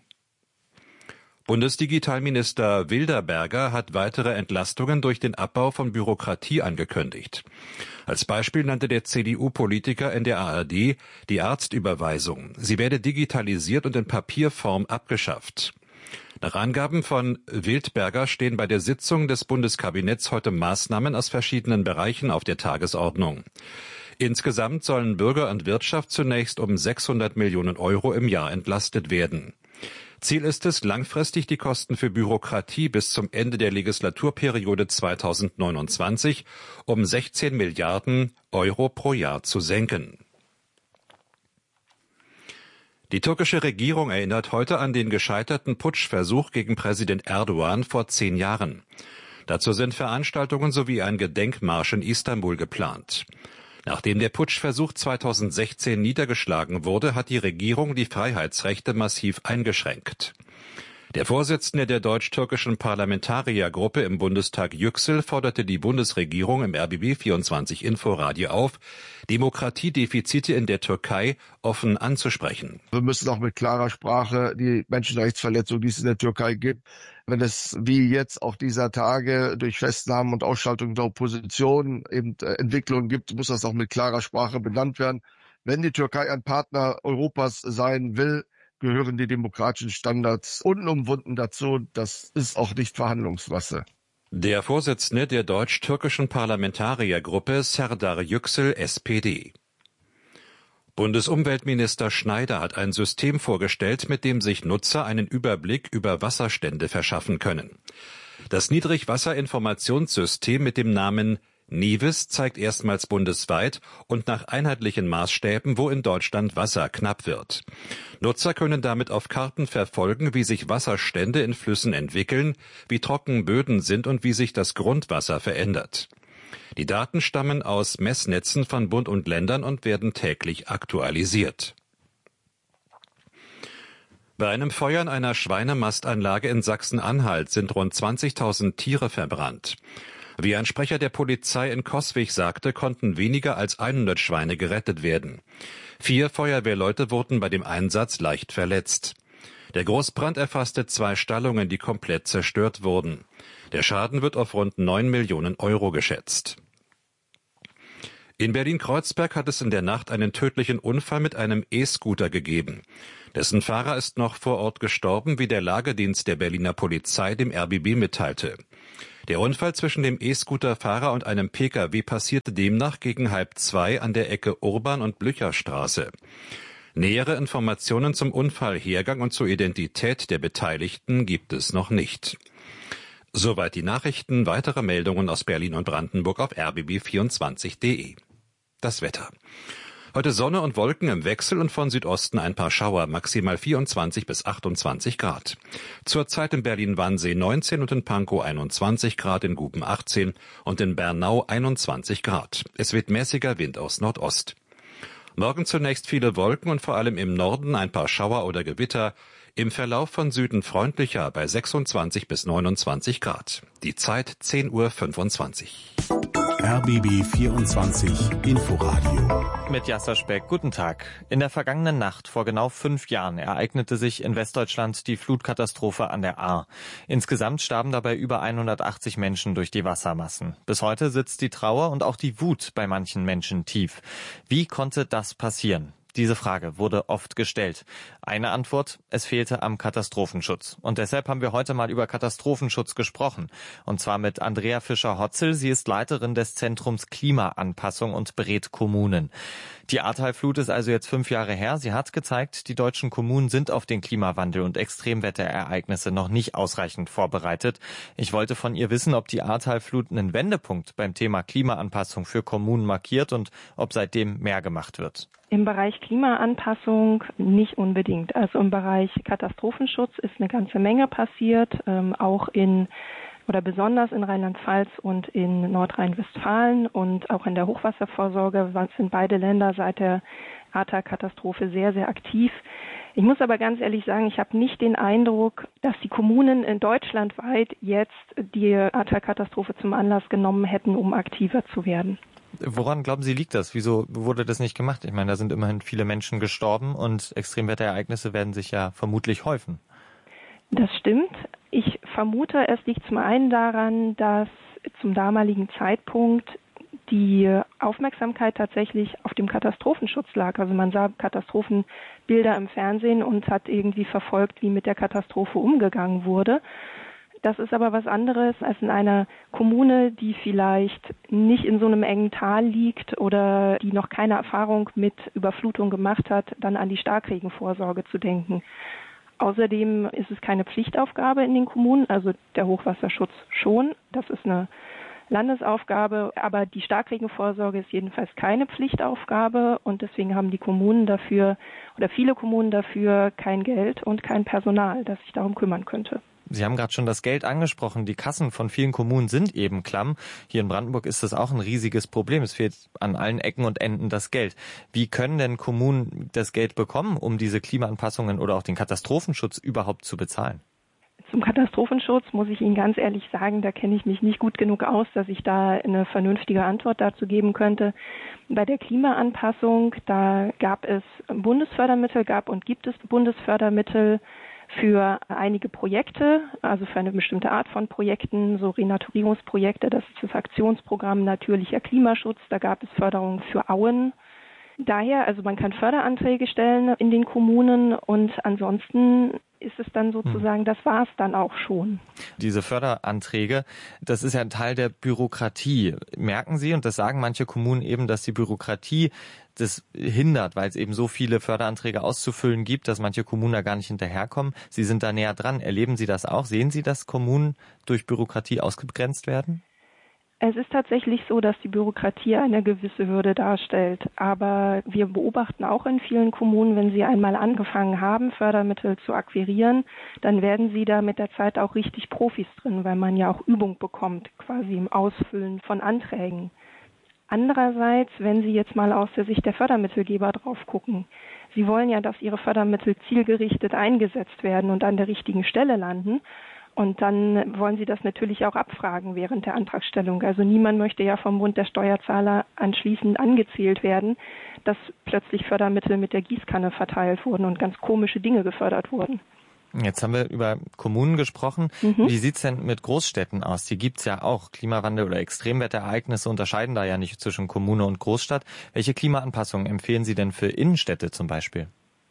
Bundesdigitalminister Wilderberger hat weitere Entlastungen durch den Abbau von Bürokratie angekündigt. Als Beispiel nannte der C D U-Politiker in der A R D die Arztüberweisung. Sie werde digitalisiert und in Papierform abgeschafft. Nach Angaben von Wildberger stehen bei der Sitzung des Bundeskabinetts heute Maßnahmen aus verschiedenen Bereichen auf der Tagesordnung. Insgesamt sollen Bürger und Wirtschaft zunächst um sechshundert Millionen Euro im Jahr entlastet werden. Ziel ist es, langfristig die Kosten für Bürokratie bis zum Ende der Legislaturperiode zweitausendneunundzwanzig um sechzehn Milliarden Euro pro Jahr zu senken. Die türkische Regierung erinnert heute an den gescheiterten Putschversuch gegen Präsident Erdogan vor zehn Jahren. Dazu sind Veranstaltungen sowie ein Gedenkmarsch in Istanbul geplant. Nachdem der Putschversuch zweitausendsechzehn niedergeschlagen wurde, hat die Regierung die Freiheitsrechte massiv eingeschränkt. Der Vorsitzende der deutsch-türkischen Parlamentariergruppe im Bundestag Yüksel forderte die Bundesregierung im R B B vierundzwanzig Inforadio auf, Demokratiedefizite in der Türkei offen anzusprechen. Wir müssen auch mit klarer Sprache die Menschenrechtsverletzungen, die es in der Türkei gibt, wenn es wie jetzt auch dieser Tage durch Festnahmen und Ausschaltung der Opposition eben Entwicklungen gibt, muss das auch mit klarer Sprache benannt werden. Wenn die Türkei ein Partner Europas sein will, gehören die demokratischen Standards unumwunden dazu. Das ist auch nicht Verhandlungsmasse. Der Vorsitzende der deutsch-türkischen Parlamentariergruppe Serdar Yüksel, S P D. Bundesumweltminister Schneider hat ein System vorgestellt, mit dem sich Nutzer einen Überblick über Wasserstände verschaffen können. Das Niedrigwasserinformationssystem mit dem Namen NIWIS zeigt erstmals bundesweit und nach einheitlichen Maßstäben, wo in Deutschland Wasser knapp wird. Nutzer können damit auf Karten verfolgen, wie sich Wasserstände in Flüssen entwickeln, wie trocken Böden sind und wie sich das Grundwasser verändert. Die Daten stammen aus Messnetzen von Bund und Ländern und werden täglich aktualisiert. Bei einem Feuer in einer Schweinemastanlage in Sachsen-Anhalt sind rund zwanzigtausend Tiere verbrannt. Wie ein Sprecher der Polizei in Coswig sagte, konnten weniger als hundert Schweine gerettet werden. Vier Feuerwehrleute wurden bei dem Einsatz leicht verletzt. Der Großbrand erfasste zwei Stallungen, die komplett zerstört wurden. Der Schaden wird auf rund neun Millionen Euro geschätzt. In Berlin-Kreuzberg hat es in der Nacht einen tödlichen Unfall mit einem E-Scooter gegeben. Dessen Fahrer ist noch vor Ort gestorben, wie der Lagedienst der Berliner Polizei dem R B B mitteilte. Der Unfall zwischen dem E-Scooter-Fahrer und einem Pkw passierte demnach gegen halb zwei an der Ecke Urban- und Blücherstraße. Nähere Informationen zum Unfallhergang und zur Identität der Beteiligten gibt es noch nicht. Soweit die Nachrichten. Weitere Meldungen aus Berlin und Brandenburg auf r b b vierundzwanzig punkt d e. Das Wetter. Heute Sonne und Wolken im Wechsel und von Südosten ein paar Schauer, maximal vierundzwanzig bis achtundzwanzig Grad. Zurzeit in Berlin-Wannsee neunzehn und in Pankow einundzwanzig Grad, in Guben achtzehn und in Bernau einundzwanzig Grad. Es weht mäßiger Wind aus Nordost. Morgen zunächst viele Wolken und vor allem im Norden ein paar Schauer oder Gewitter. Im Verlauf von Süden freundlicher bei sechsundzwanzig bis neunundzwanzig Grad. Die Zeit zehn Uhr fünfundzwanzig. R B B vierundzwanzig Inforadio. Mit Jasser Speck, guten Tag. In der vergangenen Nacht vor genau fünf Jahren ereignete sich in Westdeutschland die Flutkatastrophe an der Ahr. Insgesamt starben dabei über hundertachtzig Menschen durch die Wassermassen. Bis heute sitzt die Trauer und auch die Wut bei manchen Menschen tief. Wie konnte das passieren? Diese Frage wurde oft gestellt. Eine Antwort, es fehlte am Katastrophenschutz. Und deshalb haben wir heute mal über Katastrophenschutz gesprochen. Und zwar mit Andrea Fischer-Hotzel. Sie ist Leiterin des Zentrums Klimaanpassung und berät Kommunen. Die Ahrtalflut ist also jetzt fünf Jahre her. Sie hat gezeigt, die deutschen Kommunen sind auf den Klimawandel und Extremwetterereignisse noch nicht ausreichend vorbereitet. Ich wollte von ihr wissen, ob die Ahrtalflut einen Wendepunkt beim Thema Klimaanpassung für Kommunen markiert und ob seitdem mehr gemacht wird. Im Bereich Klimaanpassung nicht unbedingt. Also im Bereich Katastrophenschutz ist eine ganze Menge passiert, ähm, auch in oder besonders in Rheinland-Pfalz und in Nordrhein-Westfalen und auch in der Hochwasservorsorge sind beide Länder seit der Ahrtal-Katastrophe sehr, sehr aktiv. Ich muss aber ganz ehrlich sagen, ich habe nicht den Eindruck, dass die Kommunen in deutschlandweit jetzt die Ahrtal-Katastrophe zum Anlass genommen hätten, um aktiver zu werden. Woran glauben Sie, liegt das? Wieso wurde das nicht gemacht? Ich meine, da sind immerhin viele Menschen gestorben und Extremwetterereignisse werden sich ja vermutlich häufen. Das stimmt. Ich vermute, es liegt zum einen daran, dass zum damaligen Zeitpunkt die Aufmerksamkeit tatsächlich auf dem Katastrophenschutz lag. Also man sah Katastrophenbilder im Fernsehen und hat irgendwie verfolgt, wie mit der Katastrophe umgegangen wurde. Das ist aber was anderes als in einer Kommune, die vielleicht nicht in so einem engen Tal liegt oder die noch keine Erfahrung mit Überflutung gemacht hat, dann an die Starkregenvorsorge zu denken. Außerdem ist es keine Pflichtaufgabe in den Kommunen, also der Hochwasserschutz schon. Das ist eine Landesaufgabe, aber die Starkregenvorsorge ist jedenfalls keine Pflichtaufgabe und deswegen haben die Kommunen dafür oder viele Kommunen dafür kein Geld und kein Personal, das sich darum kümmern könnte. Sie haben gerade schon das Geld angesprochen. Die Kassen von vielen Kommunen sind eben klamm. Hier in Brandenburg ist das auch ein riesiges Problem. Es fehlt an allen Ecken und Enden das Geld. Wie können denn Kommunen das Geld bekommen, um diese Klimaanpassungen oder auch den Katastrophenschutz überhaupt zu bezahlen? Zum Katastrophenschutz muss ich Ihnen ganz ehrlich sagen, da kenne ich mich nicht gut genug aus, dass ich da eine vernünftige Antwort dazu geben könnte. Bei der Klimaanpassung, da gab es Bundesfördermittel, gab und gibt es Bundesfördermittel für einige Projekte, also für eine bestimmte Art von Projekten, so Renaturierungsprojekte, das ist das Aktionsprogramm Natürlicher Klimaschutz, da gab es Förderungen für Auen. Daher, also man kann Förderanträge stellen in den Kommunen und ansonsten ist es dann sozusagen, das war es dann auch schon. Diese Förderanträge, das ist ja ein Teil der Bürokratie. Merken Sie, und das sagen manche Kommunen eben, dass die Bürokratie das hindert, weil es eben so viele Förderanträge auszufüllen gibt, dass manche Kommunen da gar nicht hinterherkommen. Sie sind da näher dran. Erleben Sie das auch? Sehen Sie, dass Kommunen durch Bürokratie ausgegrenzt werden? Es ist tatsächlich so, dass die Bürokratie eine gewisse Hürde darstellt. Aber wir beobachten auch in vielen Kommunen, wenn sie einmal angefangen haben, Fördermittel zu akquirieren, dann werden sie da mit der Zeit auch richtig Profis drin, weil man ja auch Übung bekommt, quasi im Ausfüllen von Anträgen. Andererseits, wenn Sie jetzt mal aus der Sicht der Fördermittelgeber drauf gucken, sie wollen ja, dass ihre Fördermittel zielgerichtet eingesetzt werden und an der richtigen Stelle landen. Und dann wollen sie das natürlich auch abfragen während der Antragstellung. Also niemand möchte ja vom Bund der Steuerzahler anschließend angezählt werden, dass plötzlich Fördermittel mit der Gießkanne verteilt wurden und ganz komische Dinge gefördert wurden. Jetzt haben wir über Kommunen gesprochen. Mhm. Wie sieht's denn mit Großstädten aus? Die gibt's ja auch. Klimawandel oder Extremwetterereignisse unterscheiden da ja nicht zwischen Kommune und Großstadt. Welche Klimaanpassungen empfehlen Sie denn für Innenstädte zum Beispiel?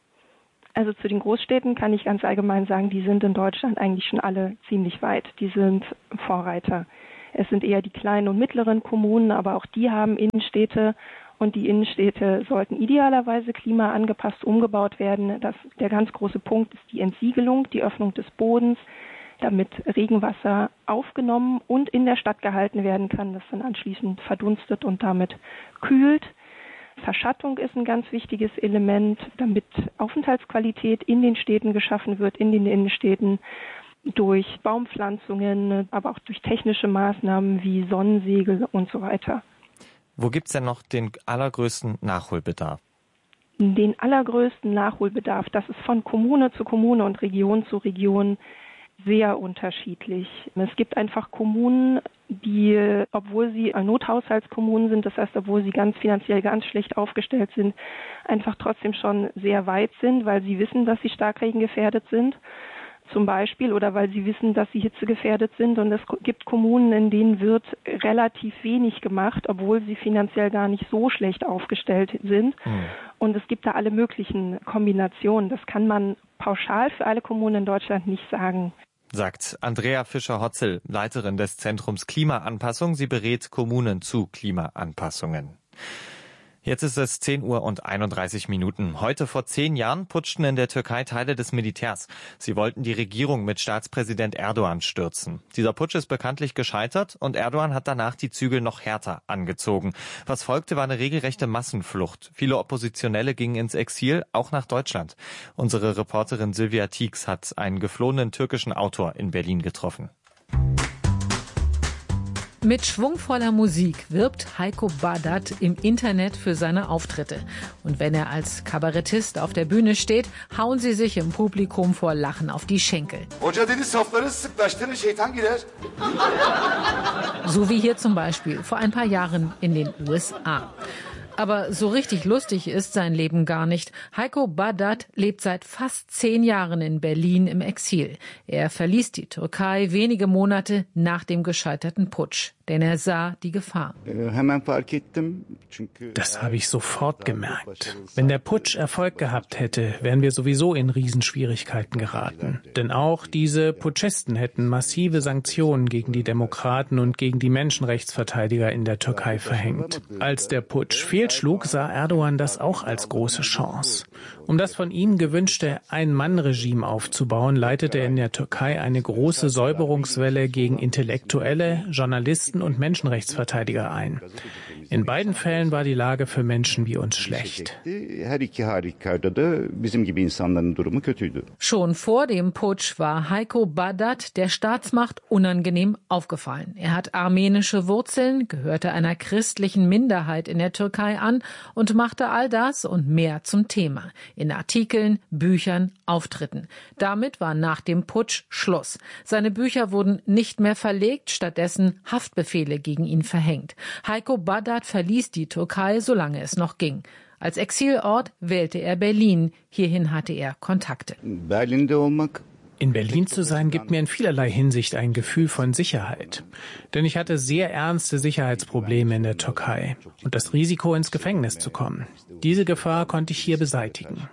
Also zu den Großstädten kann ich ganz allgemein sagen, die sind in Deutschland eigentlich schon alle ziemlich weit. Die sind Vorreiter. Es sind eher die kleinen und mittleren Kommunen, aber auch die haben Innenstädte. Und die Innenstädte sollten idealerweise klimaangepasst umgebaut werden. Das, der ganz große Punkt ist die Entsiegelung, die Öffnung des Bodens, damit Regenwasser aufgenommen und in der Stadt gehalten werden kann, das dann anschließend verdunstet und damit kühlt. Verschattung ist ein ganz wichtiges Element, damit Aufenthaltsqualität in den Städten geschaffen wird, in den Innenstädten, durch Baumpflanzungen, aber auch durch technische Maßnahmen wie Sonnensegel und so weiter. Wo gibt's denn noch den allergrößten Nachholbedarf? Den allergrößten Nachholbedarf, das ist von Kommune zu Kommune und Region zu Region sehr unterschiedlich. Es gibt einfach Kommunen, die, obwohl sie Nothaushaltskommunen sind, das heißt, obwohl sie ganz finanziell ganz schlecht aufgestellt sind, einfach trotzdem schon sehr weit sind, weil sie wissen, dass sie starkregengefährdet sind. Zum Beispiel, oder weil sie wissen, dass sie hitzegefährdet sind. Und es gibt Kommunen, in denen wird relativ wenig gemacht, obwohl sie finanziell gar nicht so schlecht aufgestellt sind. Mhm. Und es gibt da alle möglichen Kombinationen. Das kann man pauschal für alle Kommunen in Deutschland nicht sagen. Sagt Andrea Fischer-Hotzel, Leiterin des Zentrums Klimaanpassung. Sie berät Kommunen zu Klimaanpassungen. Jetzt ist es zehn Uhr und einunddreißig Minuten. Heute vor zehn Jahren putschten in der Türkei Teile des Militärs. Sie wollten die Regierung mit Staatspräsident Erdogan stürzen. Dieser Putsch ist bekanntlich gescheitert und Erdogan hat danach die Zügel noch härter angezogen. Was folgte, war eine regelrechte Massenflucht. Viele Oppositionelle gingen ins Exil, auch nach Deutschland. Unsere Reporterin Sylvia Tieks hat einen geflohenen türkischen Autor in Berlin getroffen. Mit schwungvoller Musik wirbt Heiko Badat im Internet für seine Auftritte. Und wenn er als Kabarettist auf der Bühne steht, hauen sie sich im Publikum vor Lachen auf die Schenkel. So wie hier zum Beispiel vor ein paar Jahren in den U S A. Aber so richtig lustig ist sein Leben gar nicht. Heiko Badat lebt seit fast zehn Jahren in Berlin im Exil. Er verließ die Türkei wenige Monate nach dem gescheiterten Putsch. Denn er sah die Gefahr. Das habe ich sofort gemerkt. Wenn der Putsch Erfolg gehabt hätte, wären wir sowieso in Riesenschwierigkeiten geraten. Denn auch diese Putschisten hätten massive Sanktionen gegen die Demokraten und gegen die Menschenrechtsverteidiger in der Türkei verhängt. Als der Putsch fehlschlug, sah Erdogan das auch als große Chance. Um das von ihm gewünschte Ein-Mann-Regime aufzubauen, leitete er in der Türkei eine große Säuberungswelle gegen Intellektuelle, Journalisten und Menschenrechtsverteidiger ein. In beiden Fällen war die Lage für Menschen wie uns schlecht. Schon vor dem Putsch war Heiko Badat der Staatsmacht unangenehm aufgefallen. Er hat armenische Wurzeln, gehörte einer christlichen Minderheit in der Türkei an und machte all das und mehr zum Thema. In Artikeln, Büchern, Auftritten. Damit war nach dem Putsch Schluss. Seine Bücher wurden nicht mehr verlegt, stattdessen Haftbefehle gegen ihn verhängt. Heiko Badat verließ die Türkei, solange es noch ging. Als Exilort wählte er Berlin. Hierhin hatte er Kontakte. In Berlin zu sein, gibt mir in vielerlei Hinsicht ein Gefühl von Sicherheit. Denn ich hatte sehr ernste Sicherheitsprobleme in der Türkei und das Risiko, ins Gefängnis zu kommen. Diese Gefahr konnte ich hier beseitigen.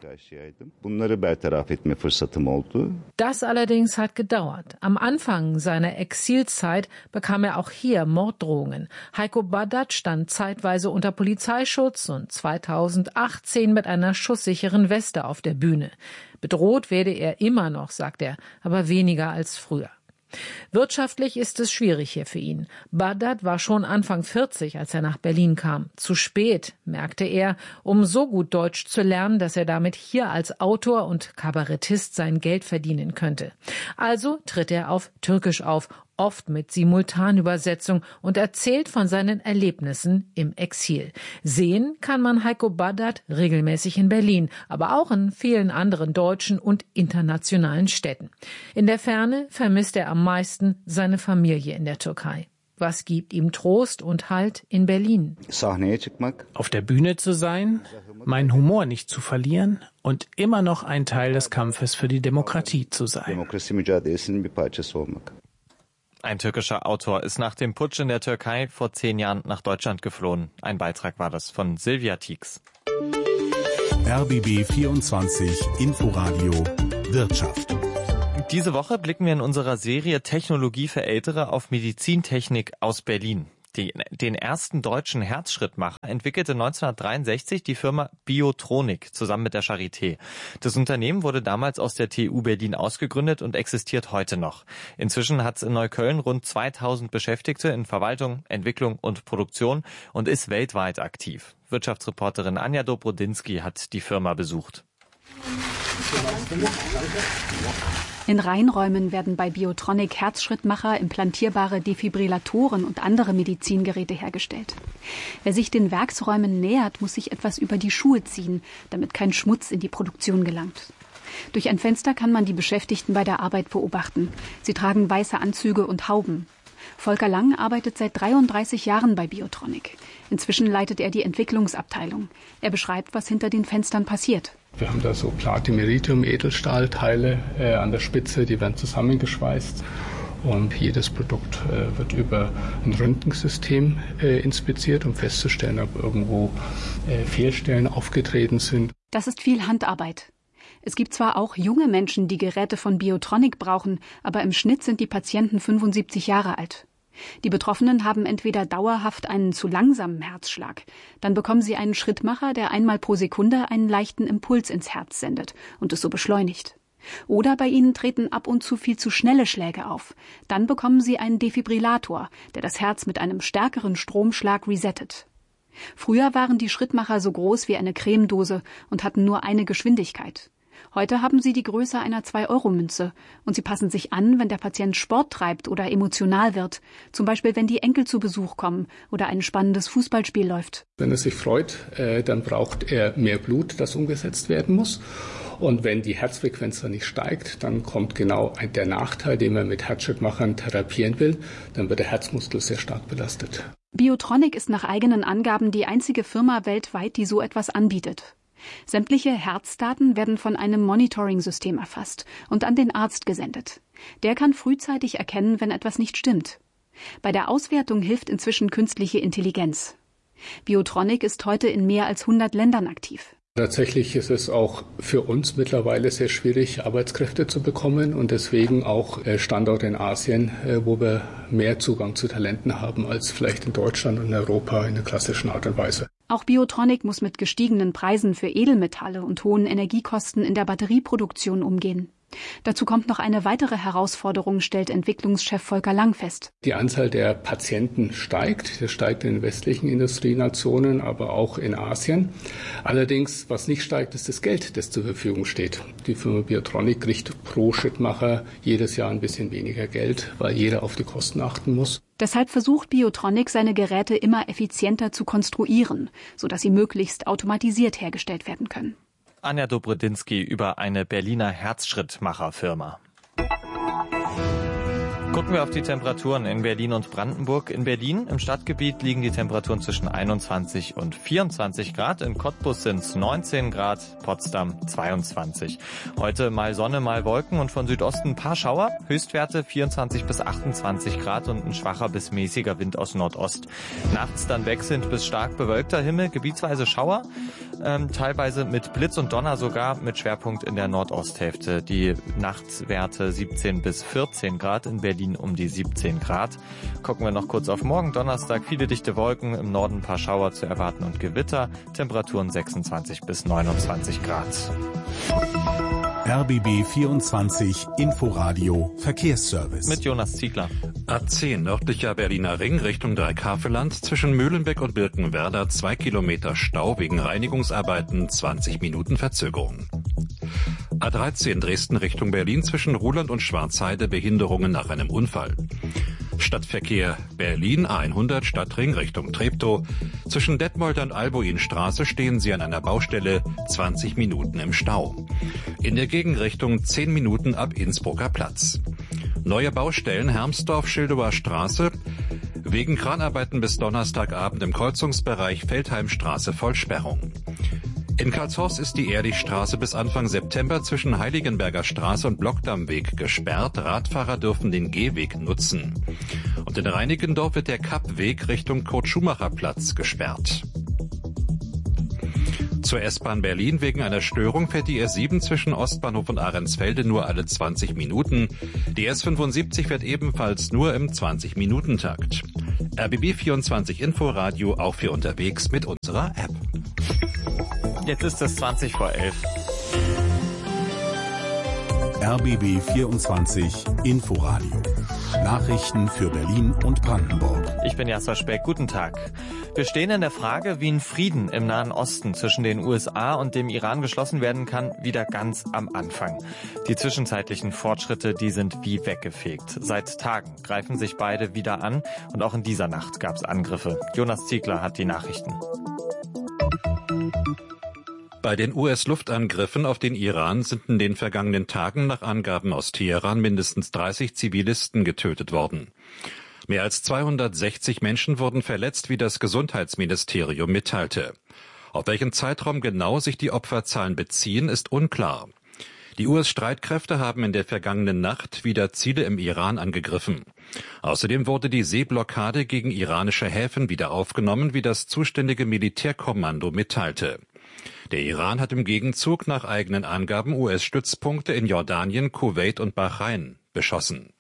Das allerdings hat gedauert. Am Anfang seiner Exilzeit bekam er auch hier Morddrohungen. Heiko Badat stand zeitweise unter Polizeischutz und zweitausendachtzehn mit einer schusssicheren Weste auf der Bühne. Bedroht werde er immer noch, sagt er, aber weniger als früher. Wirtschaftlich ist es schwierig hier für ihn. Badat war schon Anfang vierzig, als er nach Berlin kam. Zu spät, merkte er, um so gut Deutsch zu lernen, dass er damit hier als Autor und Kabarettist sein Geld verdienen könnte. Also tritt er auf Türkisch auf, oft mit Simultanübersetzung, und erzählt von seinen Erlebnissen im Exil. Sehen kann man Heiko Badat regelmäßig in Berlin, aber auch in vielen anderen deutschen und internationalen Städten. In der Ferne vermisst er am meisten seine Familie in der Türkei. Was gibt ihm Trost und Halt in Berlin? Auf der Bühne zu sein, meinen Humor nicht zu verlieren und immer noch ein Teil des Kampfes für die Demokratie zu sein. Ein türkischer Autor ist nach dem Putsch in der Türkei vor zehn Jahren nach Deutschland geflohen. Ein Beitrag war das von Silvia Tieks. R B B vierundzwanzig Inforadio Wirtschaft. Diese Woche blicken wir in unserer Serie Technologie für Ältere auf Medizintechnik aus Berlin. Die, den ersten deutschen Herzschrittmacher entwickelte neunzehnhundertdreiundsechzig die Firma Biotronik zusammen mit der Charité. Das Unternehmen wurde damals aus der T U Berlin ausgegründet und existiert heute noch. Inzwischen hat es in Neukölln rund zweitausend Beschäftigte in Verwaltung, Entwicklung und Produktion und ist weltweit aktiv. Wirtschaftsreporterin Anja Dobrodinsky hat die Firma besucht. In Reinräumen werden bei Biotronik Herzschrittmacher, implantierbare Defibrillatoren und andere Medizingeräte hergestellt. Wer sich den Werksräumen nähert, muss sich etwas über die Schuhe ziehen, damit kein Schmutz in die Produktion gelangt. Durch ein Fenster kann man die Beschäftigten bei der Arbeit beobachten. Sie tragen weiße Anzüge und Hauben. Volker Lang arbeitet seit dreiunddreißig Jahren bei Biotronik. Inzwischen leitet er die Entwicklungsabteilung. Er beschreibt, was hinter den Fenstern passiert. Wir haben da so Platin, Iridium, Edelstahlteile äh, an der Spitze, die werden zusammengeschweißt. Und jedes Produkt äh, wird über ein Röntgensystem äh, inspiziert, um festzustellen, ob irgendwo äh, Fehlstellen aufgetreten sind. Das ist viel Handarbeit. Es gibt zwar auch junge Menschen, die Geräte von Biotronik brauchen, aber im Schnitt sind die Patienten fünfundsiebzig Jahre alt. Die Betroffenen haben entweder dauerhaft einen zu langsamen Herzschlag, dann bekommen sie einen Schrittmacher, der einmal pro Sekunde einen leichten Impuls ins Herz sendet und es so beschleunigt. Oder bei ihnen treten ab und zu viel zu schnelle Schläge auf. Dann bekommen sie einen Defibrillator, der das Herz mit einem stärkeren Stromschlag resettet. Früher waren die Schrittmacher so groß wie eine Cremedose und hatten nur eine Geschwindigkeit. Heute haben sie die Größe einer zwei Euro Münze und sie passen sich an, wenn der Patient Sport treibt oder emotional wird, zum Beispiel wenn die Enkel zu Besuch kommen oder ein spannendes Fußballspiel läuft. Wenn er sich freut, dann braucht er mehr Blut, das umgesetzt werden muss. Und wenn die Herzfrequenz dann nicht steigt, dann kommt genau der Nachteil, den man mit Herzschrittmachern therapieren will. Dann wird der Herzmuskel sehr stark belastet. Biotronik ist nach eigenen Angaben die einzige Firma weltweit, die so etwas anbietet. Sämtliche Herzdaten werden von einem Monitoring-System erfasst und an den Arzt gesendet. Der kann frühzeitig erkennen, wenn etwas nicht stimmt. Bei der Auswertung hilft inzwischen künstliche Intelligenz. Biotronik ist heute in mehr als hundert Ländern aktiv. Tatsächlich ist es auch für uns mittlerweile sehr schwierig, Arbeitskräfte zu bekommen und deswegen auch Standorte in Asien, wo wir mehr Zugang zu Talenten haben als vielleicht in Deutschland und in Europa in der klassischen Art und Weise. Auch Biotronik muss mit gestiegenen Preisen für Edelmetalle und hohen Energiekosten in der Batterieproduktion umgehen. Dazu kommt noch eine weitere Herausforderung, stellt Entwicklungschef Volker Lang fest. Die Anzahl der Patienten steigt. Das steigt in den westlichen Industrienationen, aber auch in Asien. Allerdings, was nicht steigt, ist das Geld, das zur Verfügung steht. Die Firma Biotronik kriegt pro Schrittmacher jedes Jahr ein bisschen weniger Geld, weil jeder auf die Kosten achten muss. Deshalb versucht Biotronik, seine Geräte immer effizienter zu konstruieren, sodass sie möglichst automatisiert hergestellt werden können. Anja Dobrodinsky über eine Berliner Herzschrittmacherfirma. Gucken wir auf die Temperaturen in Berlin und Brandenburg. In Berlin im Stadtgebiet liegen die Temperaturen zwischen einundzwanzig und vierundzwanzig Grad. In Cottbus sind es neunzehn Grad, Potsdam zweiundzwanzig. Heute mal Sonne, mal Wolken und von Südosten ein paar Schauer. Höchstwerte vierundzwanzig bis achtundzwanzig Grad und ein schwacher bis mäßiger Wind aus Nordost. Nachts dann wechselnd bis stark bewölkter Himmel, gebietsweise Schauer, ähm, teilweise mit Blitz und Donner sogar mit Schwerpunkt in der Nordosthälfte. Die Nachtwerte siebzehn bis vierzehn Grad, in Berlin um die siebzehn Grad. Gucken wir noch kurz auf morgen Donnerstag. Viele dichte Wolken, im Norden ein paar Schauer zu erwarten und Gewitter. Temperaturen sechsundzwanzig bis neunundzwanzig Grad. R B B vierundzwanzig Inforadio Verkehrsservice. Mit Jonas Ziegler. A zehn nördlicher Berliner Ring Richtung Dreikafeland zwischen Mühlenbeck und Birkenwerder zwei Kilometer Stau wegen Reinigungsarbeiten, zwanzig Minuten Verzögerung. A dreizehn Dresden Richtung Berlin zwischen Ruhland und Schwarzheide Behinderungen nach einem Unfall. Stadtverkehr Berlin A hundert Stadtring Richtung Treptow. Zwischen Detmold und Albuinstraße stehen Sie an einer Baustelle, zwanzig Minuten im Stau. In der Gegenrichtung zehn Minuten ab Innsbrucker Platz. Neue Baustellen Hermsdorf-Schildower Straße. Wegen Kranarbeiten bis Donnerstagabend im Kreuzungsbereich Feldheimstraße Vollsperrung. In Karlshorst ist die Ehrlichstraße bis Anfang September zwischen Heiligenberger Straße und Blockdammweg gesperrt. Radfahrer dürfen den Gehweg nutzen. Und in Reinickendorf wird der Kappweg Richtung Kurt-Schumacher-Platz gesperrt. Zur S-Bahn Berlin wegen einer Störung fährt die S sieben zwischen Ostbahnhof und Ahrensfelde nur alle zwanzig Minuten. Die S fünfundsiebzig fährt ebenfalls nur im zwanzig-Minuten-Takt. R B B vierundzwanzig Inforadio auch für unterwegs mit unserer App. Jetzt ist es zwanzig vor elf. R B B vierundzwanzig Inforadio. Nachrichten für Berlin und Brandenburg. Ich bin Jasper Speck. Guten Tag. Wir stehen in der Frage, wie ein Frieden im Nahen Osten zwischen den U S A und dem Iran geschlossen werden kann, wieder ganz am Anfang. Die zwischenzeitlichen Fortschritte, die sind wie weggefegt. Seit Tagen greifen sich beide wieder an und auch in dieser Nacht gab es Angriffe. Jonas Ziegler hat die Nachrichten. Bei den U S-Luftangriffen auf den Iran sind in den vergangenen Tagen nach Angaben aus Teheran mindestens dreißig Zivilisten getötet worden. Mehr als zweihundertsechzig Menschen wurden verletzt, wie das Gesundheitsministerium mitteilte. Auf welchen Zeitraum genau sich die Opferzahlen beziehen, ist unklar. Die U S-Streitkräfte haben in der vergangenen Nacht wieder Ziele im Iran angegriffen. Außerdem wurde die Seeblockade gegen iranische Häfen wieder aufgenommen, wie das zuständige Militärkommando mitteilte. Der Iran hat im Gegenzug nach eigenen Angaben U S-Stützpunkte in Jordanien, Kuwait und Bahrain beschossen.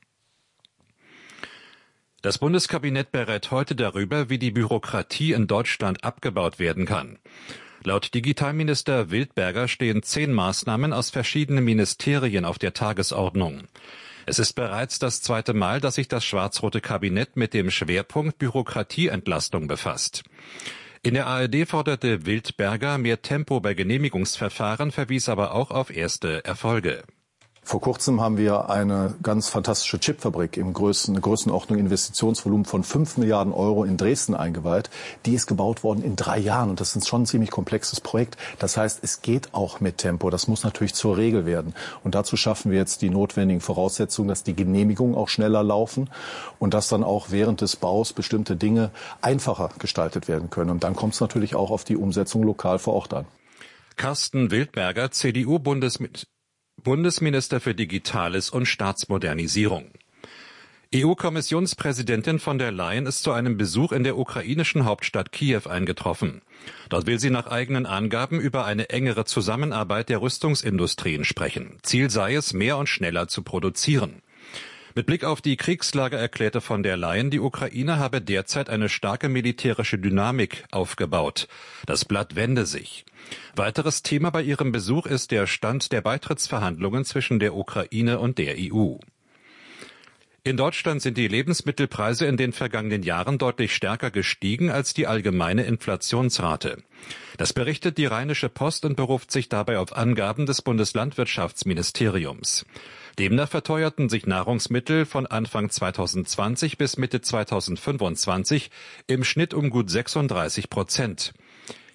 Das Bundeskabinett berät heute darüber, wie die Bürokratie in Deutschland abgebaut werden kann. Laut Digitalminister Wildberger stehen zehn Maßnahmen aus verschiedenen Ministerien auf der Tagesordnung. Es ist bereits das zweite Mal, dass sich das schwarz-rote Kabinett mit dem Schwerpunkt Bürokratieentlastung befasst. In der A R D forderte Wildberger mehr Tempo bei Genehmigungsverfahren, verwies aber auch auf erste Erfolge. Vor kurzem haben wir eine ganz fantastische Chipfabrik im Größen, eine Größenordnung Investitionsvolumen von fünf Milliarden Euro in Dresden eingeweiht. Die ist gebaut worden in drei Jahren und das ist schon ein ziemlich komplexes Projekt. Das heißt, es geht auch mit Tempo. Das muss natürlich zur Regel werden. Und dazu schaffen wir jetzt die notwendigen Voraussetzungen, dass die Genehmigungen auch schneller laufen und dass dann auch während des Baus bestimmte Dinge einfacher gestaltet werden können. Und dann kommt es natürlich auch auf die Umsetzung lokal vor Ort an. Carsten Wildberger, C D U-Bundesminister Bundesminister für Digitales und Staatsmodernisierung. E U-Kommissionspräsidentin von der Leyen ist zu einem Besuch in der ukrainischen Hauptstadt Kiew eingetroffen. Dort will sie nach eigenen Angaben über eine engere Zusammenarbeit der Rüstungsindustrien sprechen. Ziel sei es, mehr und schneller zu produzieren. Mit Blick auf die Kriegslage erklärte von der Leyen, die Ukraine habe derzeit eine starke militärische Dynamik aufgebaut. Das Blatt wende sich. Weiteres Thema bei ihrem Besuch ist der Stand der Beitrittsverhandlungen zwischen der Ukraine und der E U. In Deutschland sind die Lebensmittelpreise in den vergangenen Jahren deutlich stärker gestiegen als die allgemeine Inflationsrate. Das berichtet die Rheinische Post und beruft sich dabei auf Angaben des Bundeslandwirtschaftsministeriums. Demnach verteuerten sich Nahrungsmittel von Anfang zweitausendzwanzig bis Mitte zweitausendfünfundzwanzig im Schnitt um gut sechsunddreißig Prozent.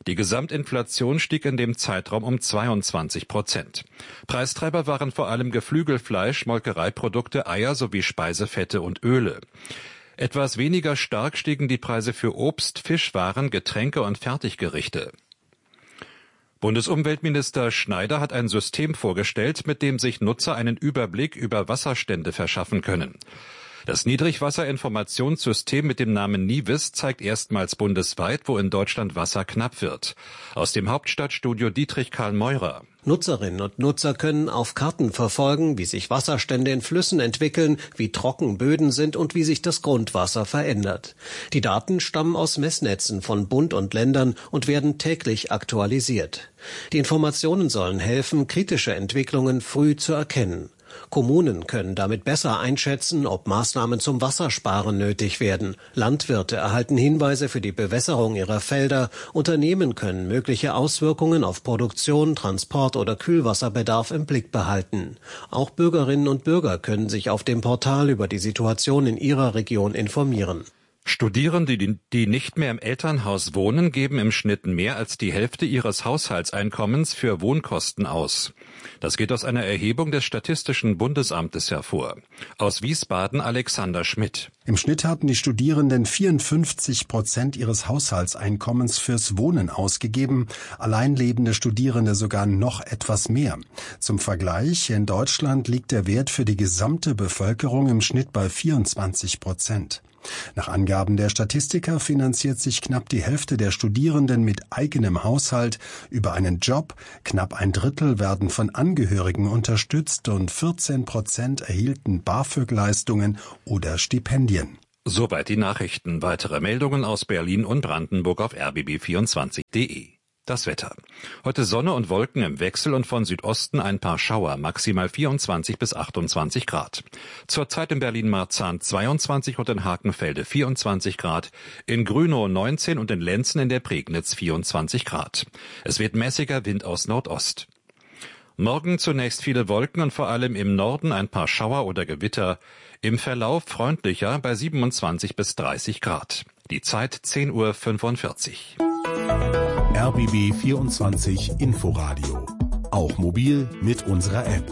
Die Gesamtinflation stieg in dem Zeitraum um zweiundzwanzig Prozent. Preistreiber waren vor allem Geflügelfleisch, Molkereiprodukte, Eier sowie Speisefette und Öle. Etwas weniger stark stiegen die Preise für Obst, Fischwaren, Getränke und Fertiggerichte. Bundesumweltminister Schneider hat ein System vorgestellt, mit dem sich Nutzer einen Überblick über Wasserstände verschaffen können. Das Niedrigwasserinformationssystem mit dem Namen NIWIS zeigt erstmals bundesweit, wo in Deutschland Wasser knapp wird. Aus dem Hauptstadtstudio Dietrich Karl Meurer. Nutzerinnen und Nutzer können auf Karten verfolgen, wie sich Wasserstände in Flüssen entwickeln, wie trocken Böden sind und wie sich das Grundwasser verändert. Die Daten stammen aus Messnetzen von Bund und Ländern und werden täglich aktualisiert. Die Informationen sollen helfen, kritische Entwicklungen früh zu erkennen. Kommunen können damit besser einschätzen, ob Maßnahmen zum Wassersparen nötig werden. Landwirte erhalten Hinweise für die Bewässerung ihrer Felder. Unternehmen können mögliche Auswirkungen auf Produktion, Transport oder Kühlwasserbedarf im Blick behalten. Auch Bürgerinnen und Bürger können sich auf dem Portal über die Situation in ihrer Region informieren. Studierende, die nicht mehr im Elternhaus wohnen, geben im Schnitt mehr als die Hälfte ihres Haushaltseinkommens für Wohnkosten aus. Das geht aus einer Erhebung des Statistischen Bundesamtes hervor. Aus Wiesbaden Alexander Schmidt. Im Schnitt hatten die Studierenden vierundfünfzig Prozent ihres Haushaltseinkommens fürs Wohnen ausgegeben, alleinlebende Studierende sogar noch etwas mehr. Zum Vergleich, in Deutschland liegt der Wert für die gesamte Bevölkerung im Schnitt bei vierundzwanzig Prozent. Nach Angaben der Statistiker finanziert sich knapp die Hälfte der Studierenden mit eigenem Haushalt über einen Job, knapp ein Drittel werden von Angehörigen unterstützt und vierzehn Prozent erhielten BAföG-Leistungen oder Stipendien. Soweit die Nachrichten. Weitere Meldungen aus Berlin und Brandenburg auf r b b vierundzwanzig punkt de. Das Wetter. Heute Sonne und Wolken im Wechsel und von Südosten ein paar Schauer, maximal vierundzwanzig bis achtundzwanzig Grad. Zurzeit in Berlin-Marzahn zweiundzwanzig und in Hakenfelde vierundzwanzig Grad, in Grünow neunzehn und in Lenzen in der Prignitz vierundzwanzig Grad. Es wird mäßiger Wind aus Nordost. Morgen zunächst viele Wolken und vor allem im Norden ein paar Schauer oder Gewitter. Im Verlauf freundlicher bei siebenundzwanzig bis dreißig Grad. Die Zeit zehn Uhr fünfundvierzig. R B B vierundzwanzig Inforadio. Auch mobil mit unserer App.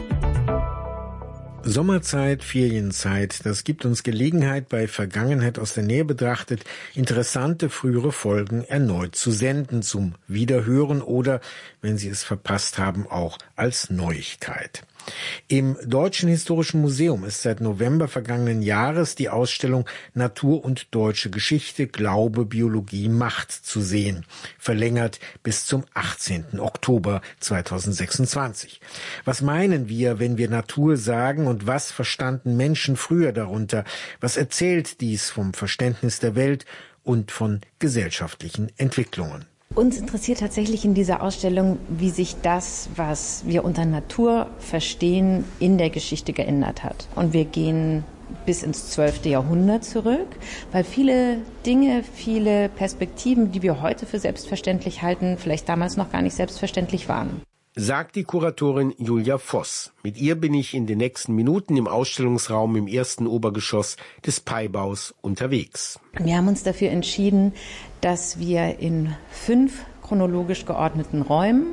Sommerzeit, Ferienzeit, das gibt uns Gelegenheit, bei Vergangenheit aus der Nähe betrachtet, interessante frühere Folgen erneut zu senden, zum Wiederhören oder, wenn Sie es verpasst haben, auch als Neuigkeit. Im Deutschen Historischen Museum ist seit November vergangenen Jahres die Ausstellung Natur und deutsche Geschichte, Glaube, Biologie, Macht zu sehen, verlängert bis zum achtzehnten Oktober zweitausendsechsundzwanzig. Was meinen wir, wenn wir Natur sagen, und was verstanden Menschen früher darunter? Was erzählt dies vom Verständnis der Welt und von gesellschaftlichen Entwicklungen? Uns interessiert tatsächlich in dieser Ausstellung, wie sich das, was wir unter Natur verstehen, in der Geschichte geändert hat. Und wir gehen bis ins zwölfte Jahrhundert zurück, weil viele Dinge, viele Perspektiven, die wir heute für selbstverständlich halten, vielleicht damals noch gar nicht selbstverständlich waren. Sagt die Kuratorin Julia Voss. Mit ihr bin ich in den nächsten Minuten im Ausstellungsraum im ersten Obergeschoss des Peibaus unterwegs. Wir haben uns dafür entschieden, dass wir in fünf chronologisch geordneten Räumen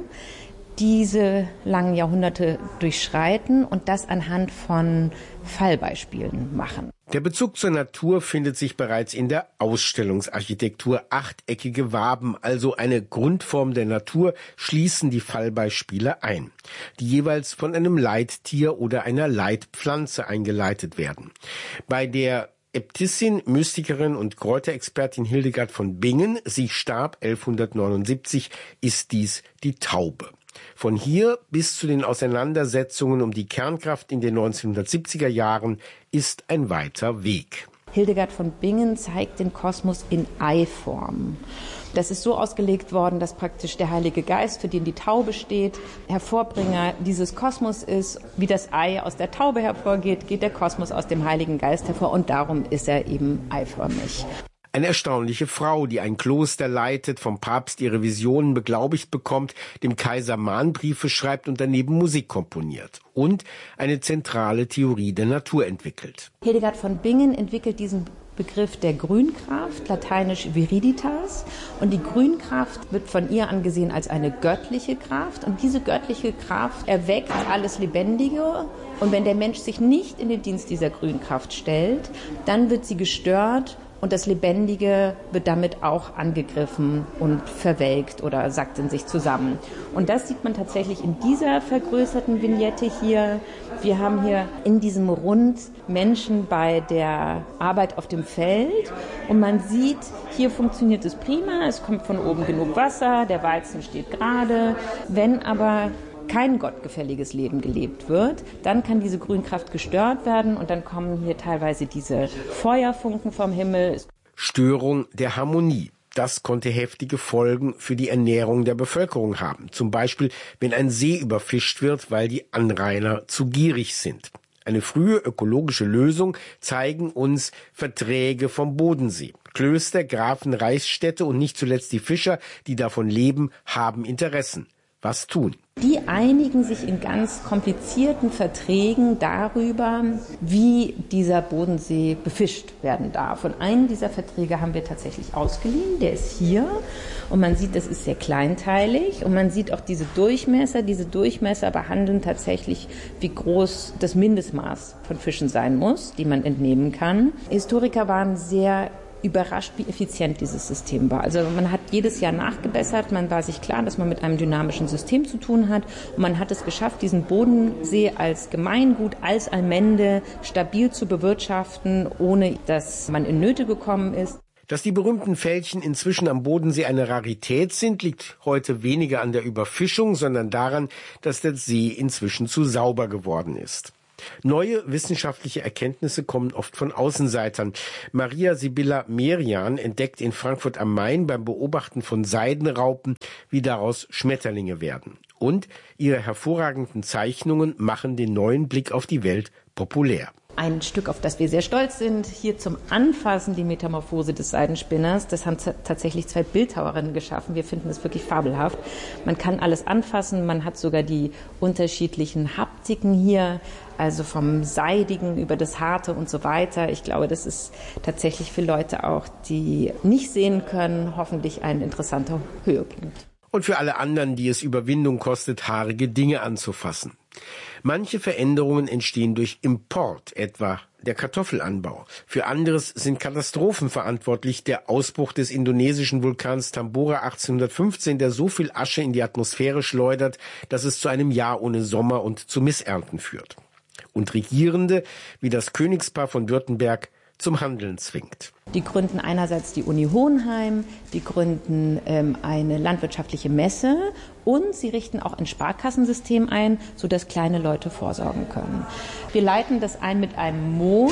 diese langen Jahrhunderte durchschreiten und das anhand von Fallbeispielen machen. Der Bezug zur Natur findet sich bereits in der Ausstellungsarchitektur. Achteckige Waben, also eine Grundform der Natur, schließen die Fallbeispiele ein, die jeweils von einem Leittier oder einer Leitpflanze eingeleitet werden. Bei der Äbtissin, Mystikerin und Kräuterexpertin Hildegard von Bingen, sie starb elfhundertneunundsiebzig, ist dies die Taube. Von hier bis zu den Auseinandersetzungen um die Kernkraft in den neunzehnhundertsiebziger Jahren ist ein weiter Weg. Hildegard von Bingen zeigt den Kosmos in Eiform. Das ist so ausgelegt worden, dass praktisch der Heilige Geist, für den die Taube steht, Hervorbringer dieses Kosmos ist. Wie das Ei aus der Taube hervorgeht, geht der Kosmos aus dem Heiligen Geist hervor und darum ist er eben eiförmig. Eine erstaunliche Frau, die ein Kloster leitet, vom Papst ihre Visionen beglaubigt bekommt, dem Kaiser Mahnbriefe schreibt und daneben Musik komponiert und eine zentrale Theorie der Natur entwickelt. Hildegard von Bingen entwickelt diesen Begriff der Grünkraft, lateinisch viriditas. Und die Grünkraft wird von ihr angesehen als eine göttliche Kraft. Und diese göttliche Kraft erweckt alles Lebendige. Und wenn der Mensch sich nicht in den Dienst dieser Grünkraft stellt, dann wird sie gestört. Und das Lebendige wird damit auch angegriffen und verwelkt oder sackt in sich zusammen. Und das sieht man tatsächlich in dieser vergrößerten Vignette hier. Wir haben hier in diesem Rund Menschen bei der Arbeit auf dem Feld. Und man sieht, hier funktioniert es prima. Es kommt von oben genug Wasser, der Weizen steht gerade. Wenn aber kein gottgefälliges Leben gelebt wird, dann kann diese Grünkraft gestört werden und dann kommen hier teilweise diese Feuerfunken vom Himmel. Störung der Harmonie. Das konnte heftige Folgen für die Ernährung der Bevölkerung haben. Zum Beispiel, wenn ein See überfischt wird, weil die Anrainer zu gierig sind. Eine frühe ökologische Lösung zeigen uns Verträge vom Bodensee. Klöster, Grafen, Reichsstädte und nicht zuletzt die Fischer, die davon leben, haben Interessen. Was tun? Die einigen sich in ganz komplizierten Verträgen darüber, wie dieser Bodensee befischt werden darf. Und einen dieser Verträge haben wir tatsächlich ausgeliehen, der ist hier. Und man sieht, das ist sehr kleinteilig. Und man sieht auch diese Durchmesser. Diese Durchmesser behandeln tatsächlich, wie groß das Mindestmaß von Fischen sein muss, die man entnehmen kann. Historiker waren sehr überrascht, wie effizient dieses System war. Also man hat jedes Jahr nachgebessert, man war sich klar, dass man mit einem dynamischen System zu tun hat und man hat es geschafft, diesen Bodensee als Gemeingut, als Allmende stabil zu bewirtschaften, ohne dass man in Nöte gekommen ist. Dass die berühmten Fältchen inzwischen am Bodensee eine Rarität sind, liegt heute weniger an der Überfischung, sondern daran, dass der See inzwischen zu sauber geworden ist. Neue wissenschaftliche Erkenntnisse kommen oft von Außenseitern. Maria Sibylla Merian entdeckt in Frankfurt am Main beim Beobachten von Seidenraupen, wie daraus Schmetterlinge werden. Und ihre hervorragenden Zeichnungen machen den neuen Blick auf die Welt populär. Ein Stück, auf das wir sehr stolz sind, hier zum Anfassen die Metamorphose des Seidenspinners. Das haben t- tatsächlich zwei Bildhauerinnen geschaffen. Wir finden es wirklich fabelhaft. Man kann alles anfassen, man hat sogar die unterschiedlichen Haptiken hier, also vom Seidigen über das Harte und so weiter. Ich glaube, das ist tatsächlich für Leute auch, die nicht sehen können, hoffentlich ein interessanter Höhepunkt. Und für alle anderen, die es Überwindung kostet, haarige Dinge anzufassen. Manche Veränderungen entstehen durch Import, etwa der Kartoffelanbau. Für anderes sind Katastrophen verantwortlich. Der Ausbruch des indonesischen Vulkans Tambora achtzehnhundertfünfzehn, der so viel Asche in die Atmosphäre schleudert, dass es zu einem Jahr ohne Sommer und zu Missernten führt. Und Regierende, wie das Königspaar von Württemberg, zum Handeln zwingt. Die gründen einerseits die Uni Hohenheim, die gründen ähm, eine landwirtschaftliche Messe und sie richten auch ein Sparkassensystem ein, sodass kleine Leute vorsorgen können. Wir leiten das ein mit einem Moos,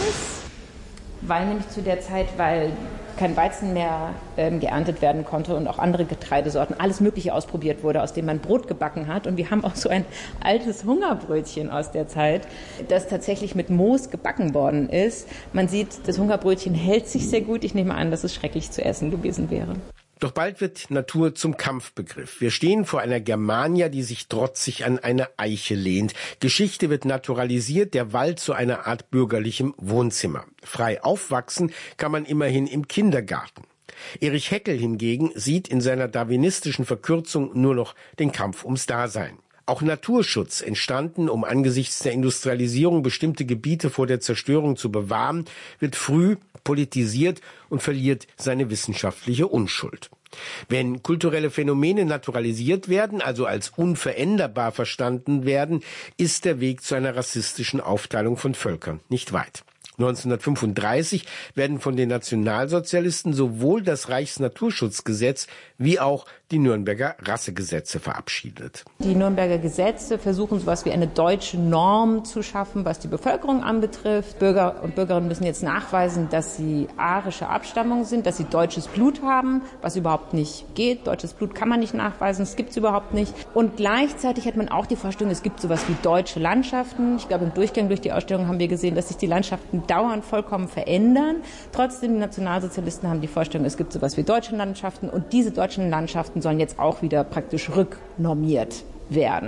weil nämlich zu der Zeit, weil kein Weizen mehr ähm, geerntet werden konnte und auch andere Getreidesorten, alles Mögliche ausprobiert wurde, aus dem man Brot gebacken hat. Und wir haben auch so ein altes Hungerbrötchen aus der Zeit, das tatsächlich mit Moos gebacken worden ist. Man sieht, das Hungerbrötchen hält sich sehr gut. Ich nehme an, dass es schrecklich zu essen gewesen wäre. Doch bald wird Natur zum Kampfbegriff. Wir stehen vor einer Germania, die sich trotzig an eine Eiche lehnt. Geschichte wird naturalisiert, der Wald zu einer Art bürgerlichem Wohnzimmer. Frei aufwachsen kann man immerhin im Kindergarten. Erich Heckel hingegen sieht in seiner darwinistischen Verkürzung nur noch den Kampf ums Dasein. Auch Naturschutz, entstanden, um angesichts der Industrialisierung bestimmte Gebiete vor der Zerstörung zu bewahren, wird früh politisiert und verliert seine wissenschaftliche Unschuld. Wenn kulturelle Phänomene naturalisiert werden, also als unveränderbar verstanden werden, ist der Weg zu einer rassistischen Aufteilung von Völkern nicht weit. neunzehnhundertfünfunddreißig werden von den Nationalsozialisten sowohl das Reichsnaturschutzgesetz wie auch die Nürnberger Rassegesetze verabschiedet. Die Nürnberger Gesetze versuchen, so etwas wie eine deutsche Norm zu schaffen, was die Bevölkerung anbetrifft. Bürger und Bürgerinnen müssen jetzt nachweisen, dass sie arische Abstammung sind, dass sie deutsches Blut haben, was überhaupt nicht geht. Deutsches Blut kann man nicht nachweisen, das gibt es überhaupt nicht. Und gleichzeitig hat man auch die Vorstellung, es gibt so etwas wie deutsche Landschaften. Ich glaube, im Durchgang durch die Ausstellung haben wir gesehen, dass sich die Landschaften dauernd vollkommen verändern. Trotzdem, die Nationalsozialisten haben die Vorstellung, es gibt so etwas wie deutsche Landschaften und diese deutschen Landschaften sollen jetzt auch wieder praktisch rücknormiert werden.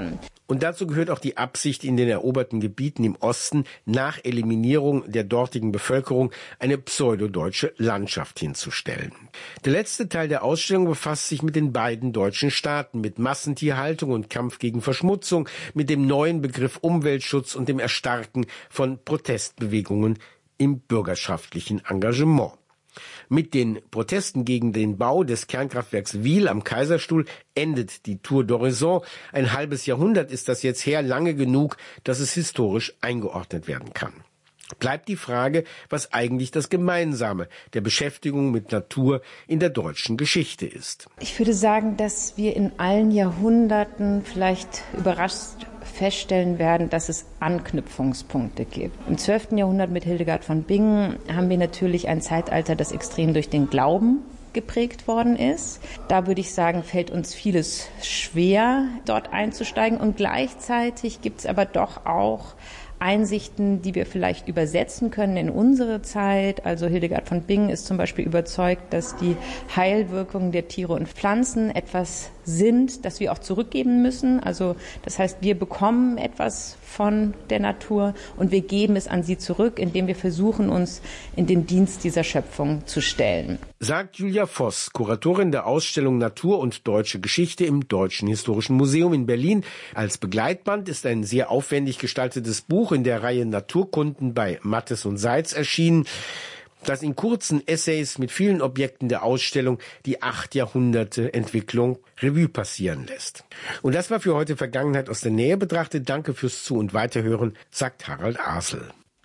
Und dazu gehört auch die Absicht, in den eroberten Gebieten im Osten nach Eliminierung der dortigen Bevölkerung eine pseudodeutsche Landschaft hinzustellen. Der letzte Teil der Ausstellung befasst sich mit den beiden deutschen Staaten, mit Massentierhaltung und Kampf gegen Verschmutzung, mit dem neuen Begriff Umweltschutz und dem Erstarken von Protestbewegungen im bürgerschaftlichen Engagement. Mit den Protesten gegen den Bau des Kernkraftwerks Wil am Kaiserstuhl endet die Tour d'Horizon. Ein halbes Jahrhundert ist das jetzt her, lange genug, dass es historisch eingeordnet werden kann. Bleibt die Frage, was eigentlich das Gemeinsame der Beschäftigung mit Natur in der deutschen Geschichte ist. Ich würde sagen, dass wir in allen Jahrhunderten vielleicht überrascht feststellen werden, dass es Anknüpfungspunkte gibt. Im zwölften Jahrhundert mit Hildegard von Bingen haben wir natürlich ein Zeitalter, das extrem durch den Glauben geprägt worden ist. Da würde ich sagen, fällt uns vieles schwer, dort einzusteigen. Und gleichzeitig gibt es aber doch auch Einsichten, die wir vielleicht übersetzen können in unsere Zeit. Also Hildegard von Bingen ist zum Beispiel überzeugt, dass die Heilwirkungen der Tiere und Pflanzen etwas sind, das wir auch zurückgeben müssen. Also das heißt, wir bekommen etwas von der Natur und wir geben es an sie zurück, indem wir versuchen, uns in den Dienst dieser Schöpfung zu stellen. Sagt Julia Voss, Kuratorin der Ausstellung Natur und Deutsche Geschichte im Deutschen Historischen Museum in Berlin. Als Begleitband ist ein sehr aufwendig gestaltetes Buch in der Reihe Naturkunden bei Mattes und Seitz erschienen, das in kurzen Essays mit vielen Objekten der Ausstellung die acht Jahrhunderte Entwicklung Revue passieren lässt. Und das war für heute Vergangenheit aus der Nähe betrachtet. Danke fürs Zu- und Weiterhören, sagt Harald Asel.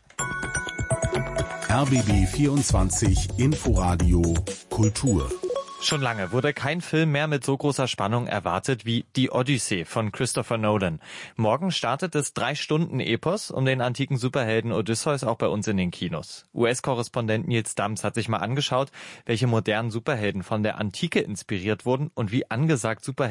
R B B vierundzwanzig Inforadio Kultur. Schon lange wurde kein Film mehr mit so großer Spannung erwartet wie Die Odyssee von Christopher Nolan. Morgen startet das Drei-Stunden-Epos um den antiken Superhelden Odysseus auch bei uns in den Kinos. U S-Korrespondent Nils Dams hat sich mal angeschaut, welche modernen Superhelden von der Antike inspiriert wurden und wie angesagt Superhelden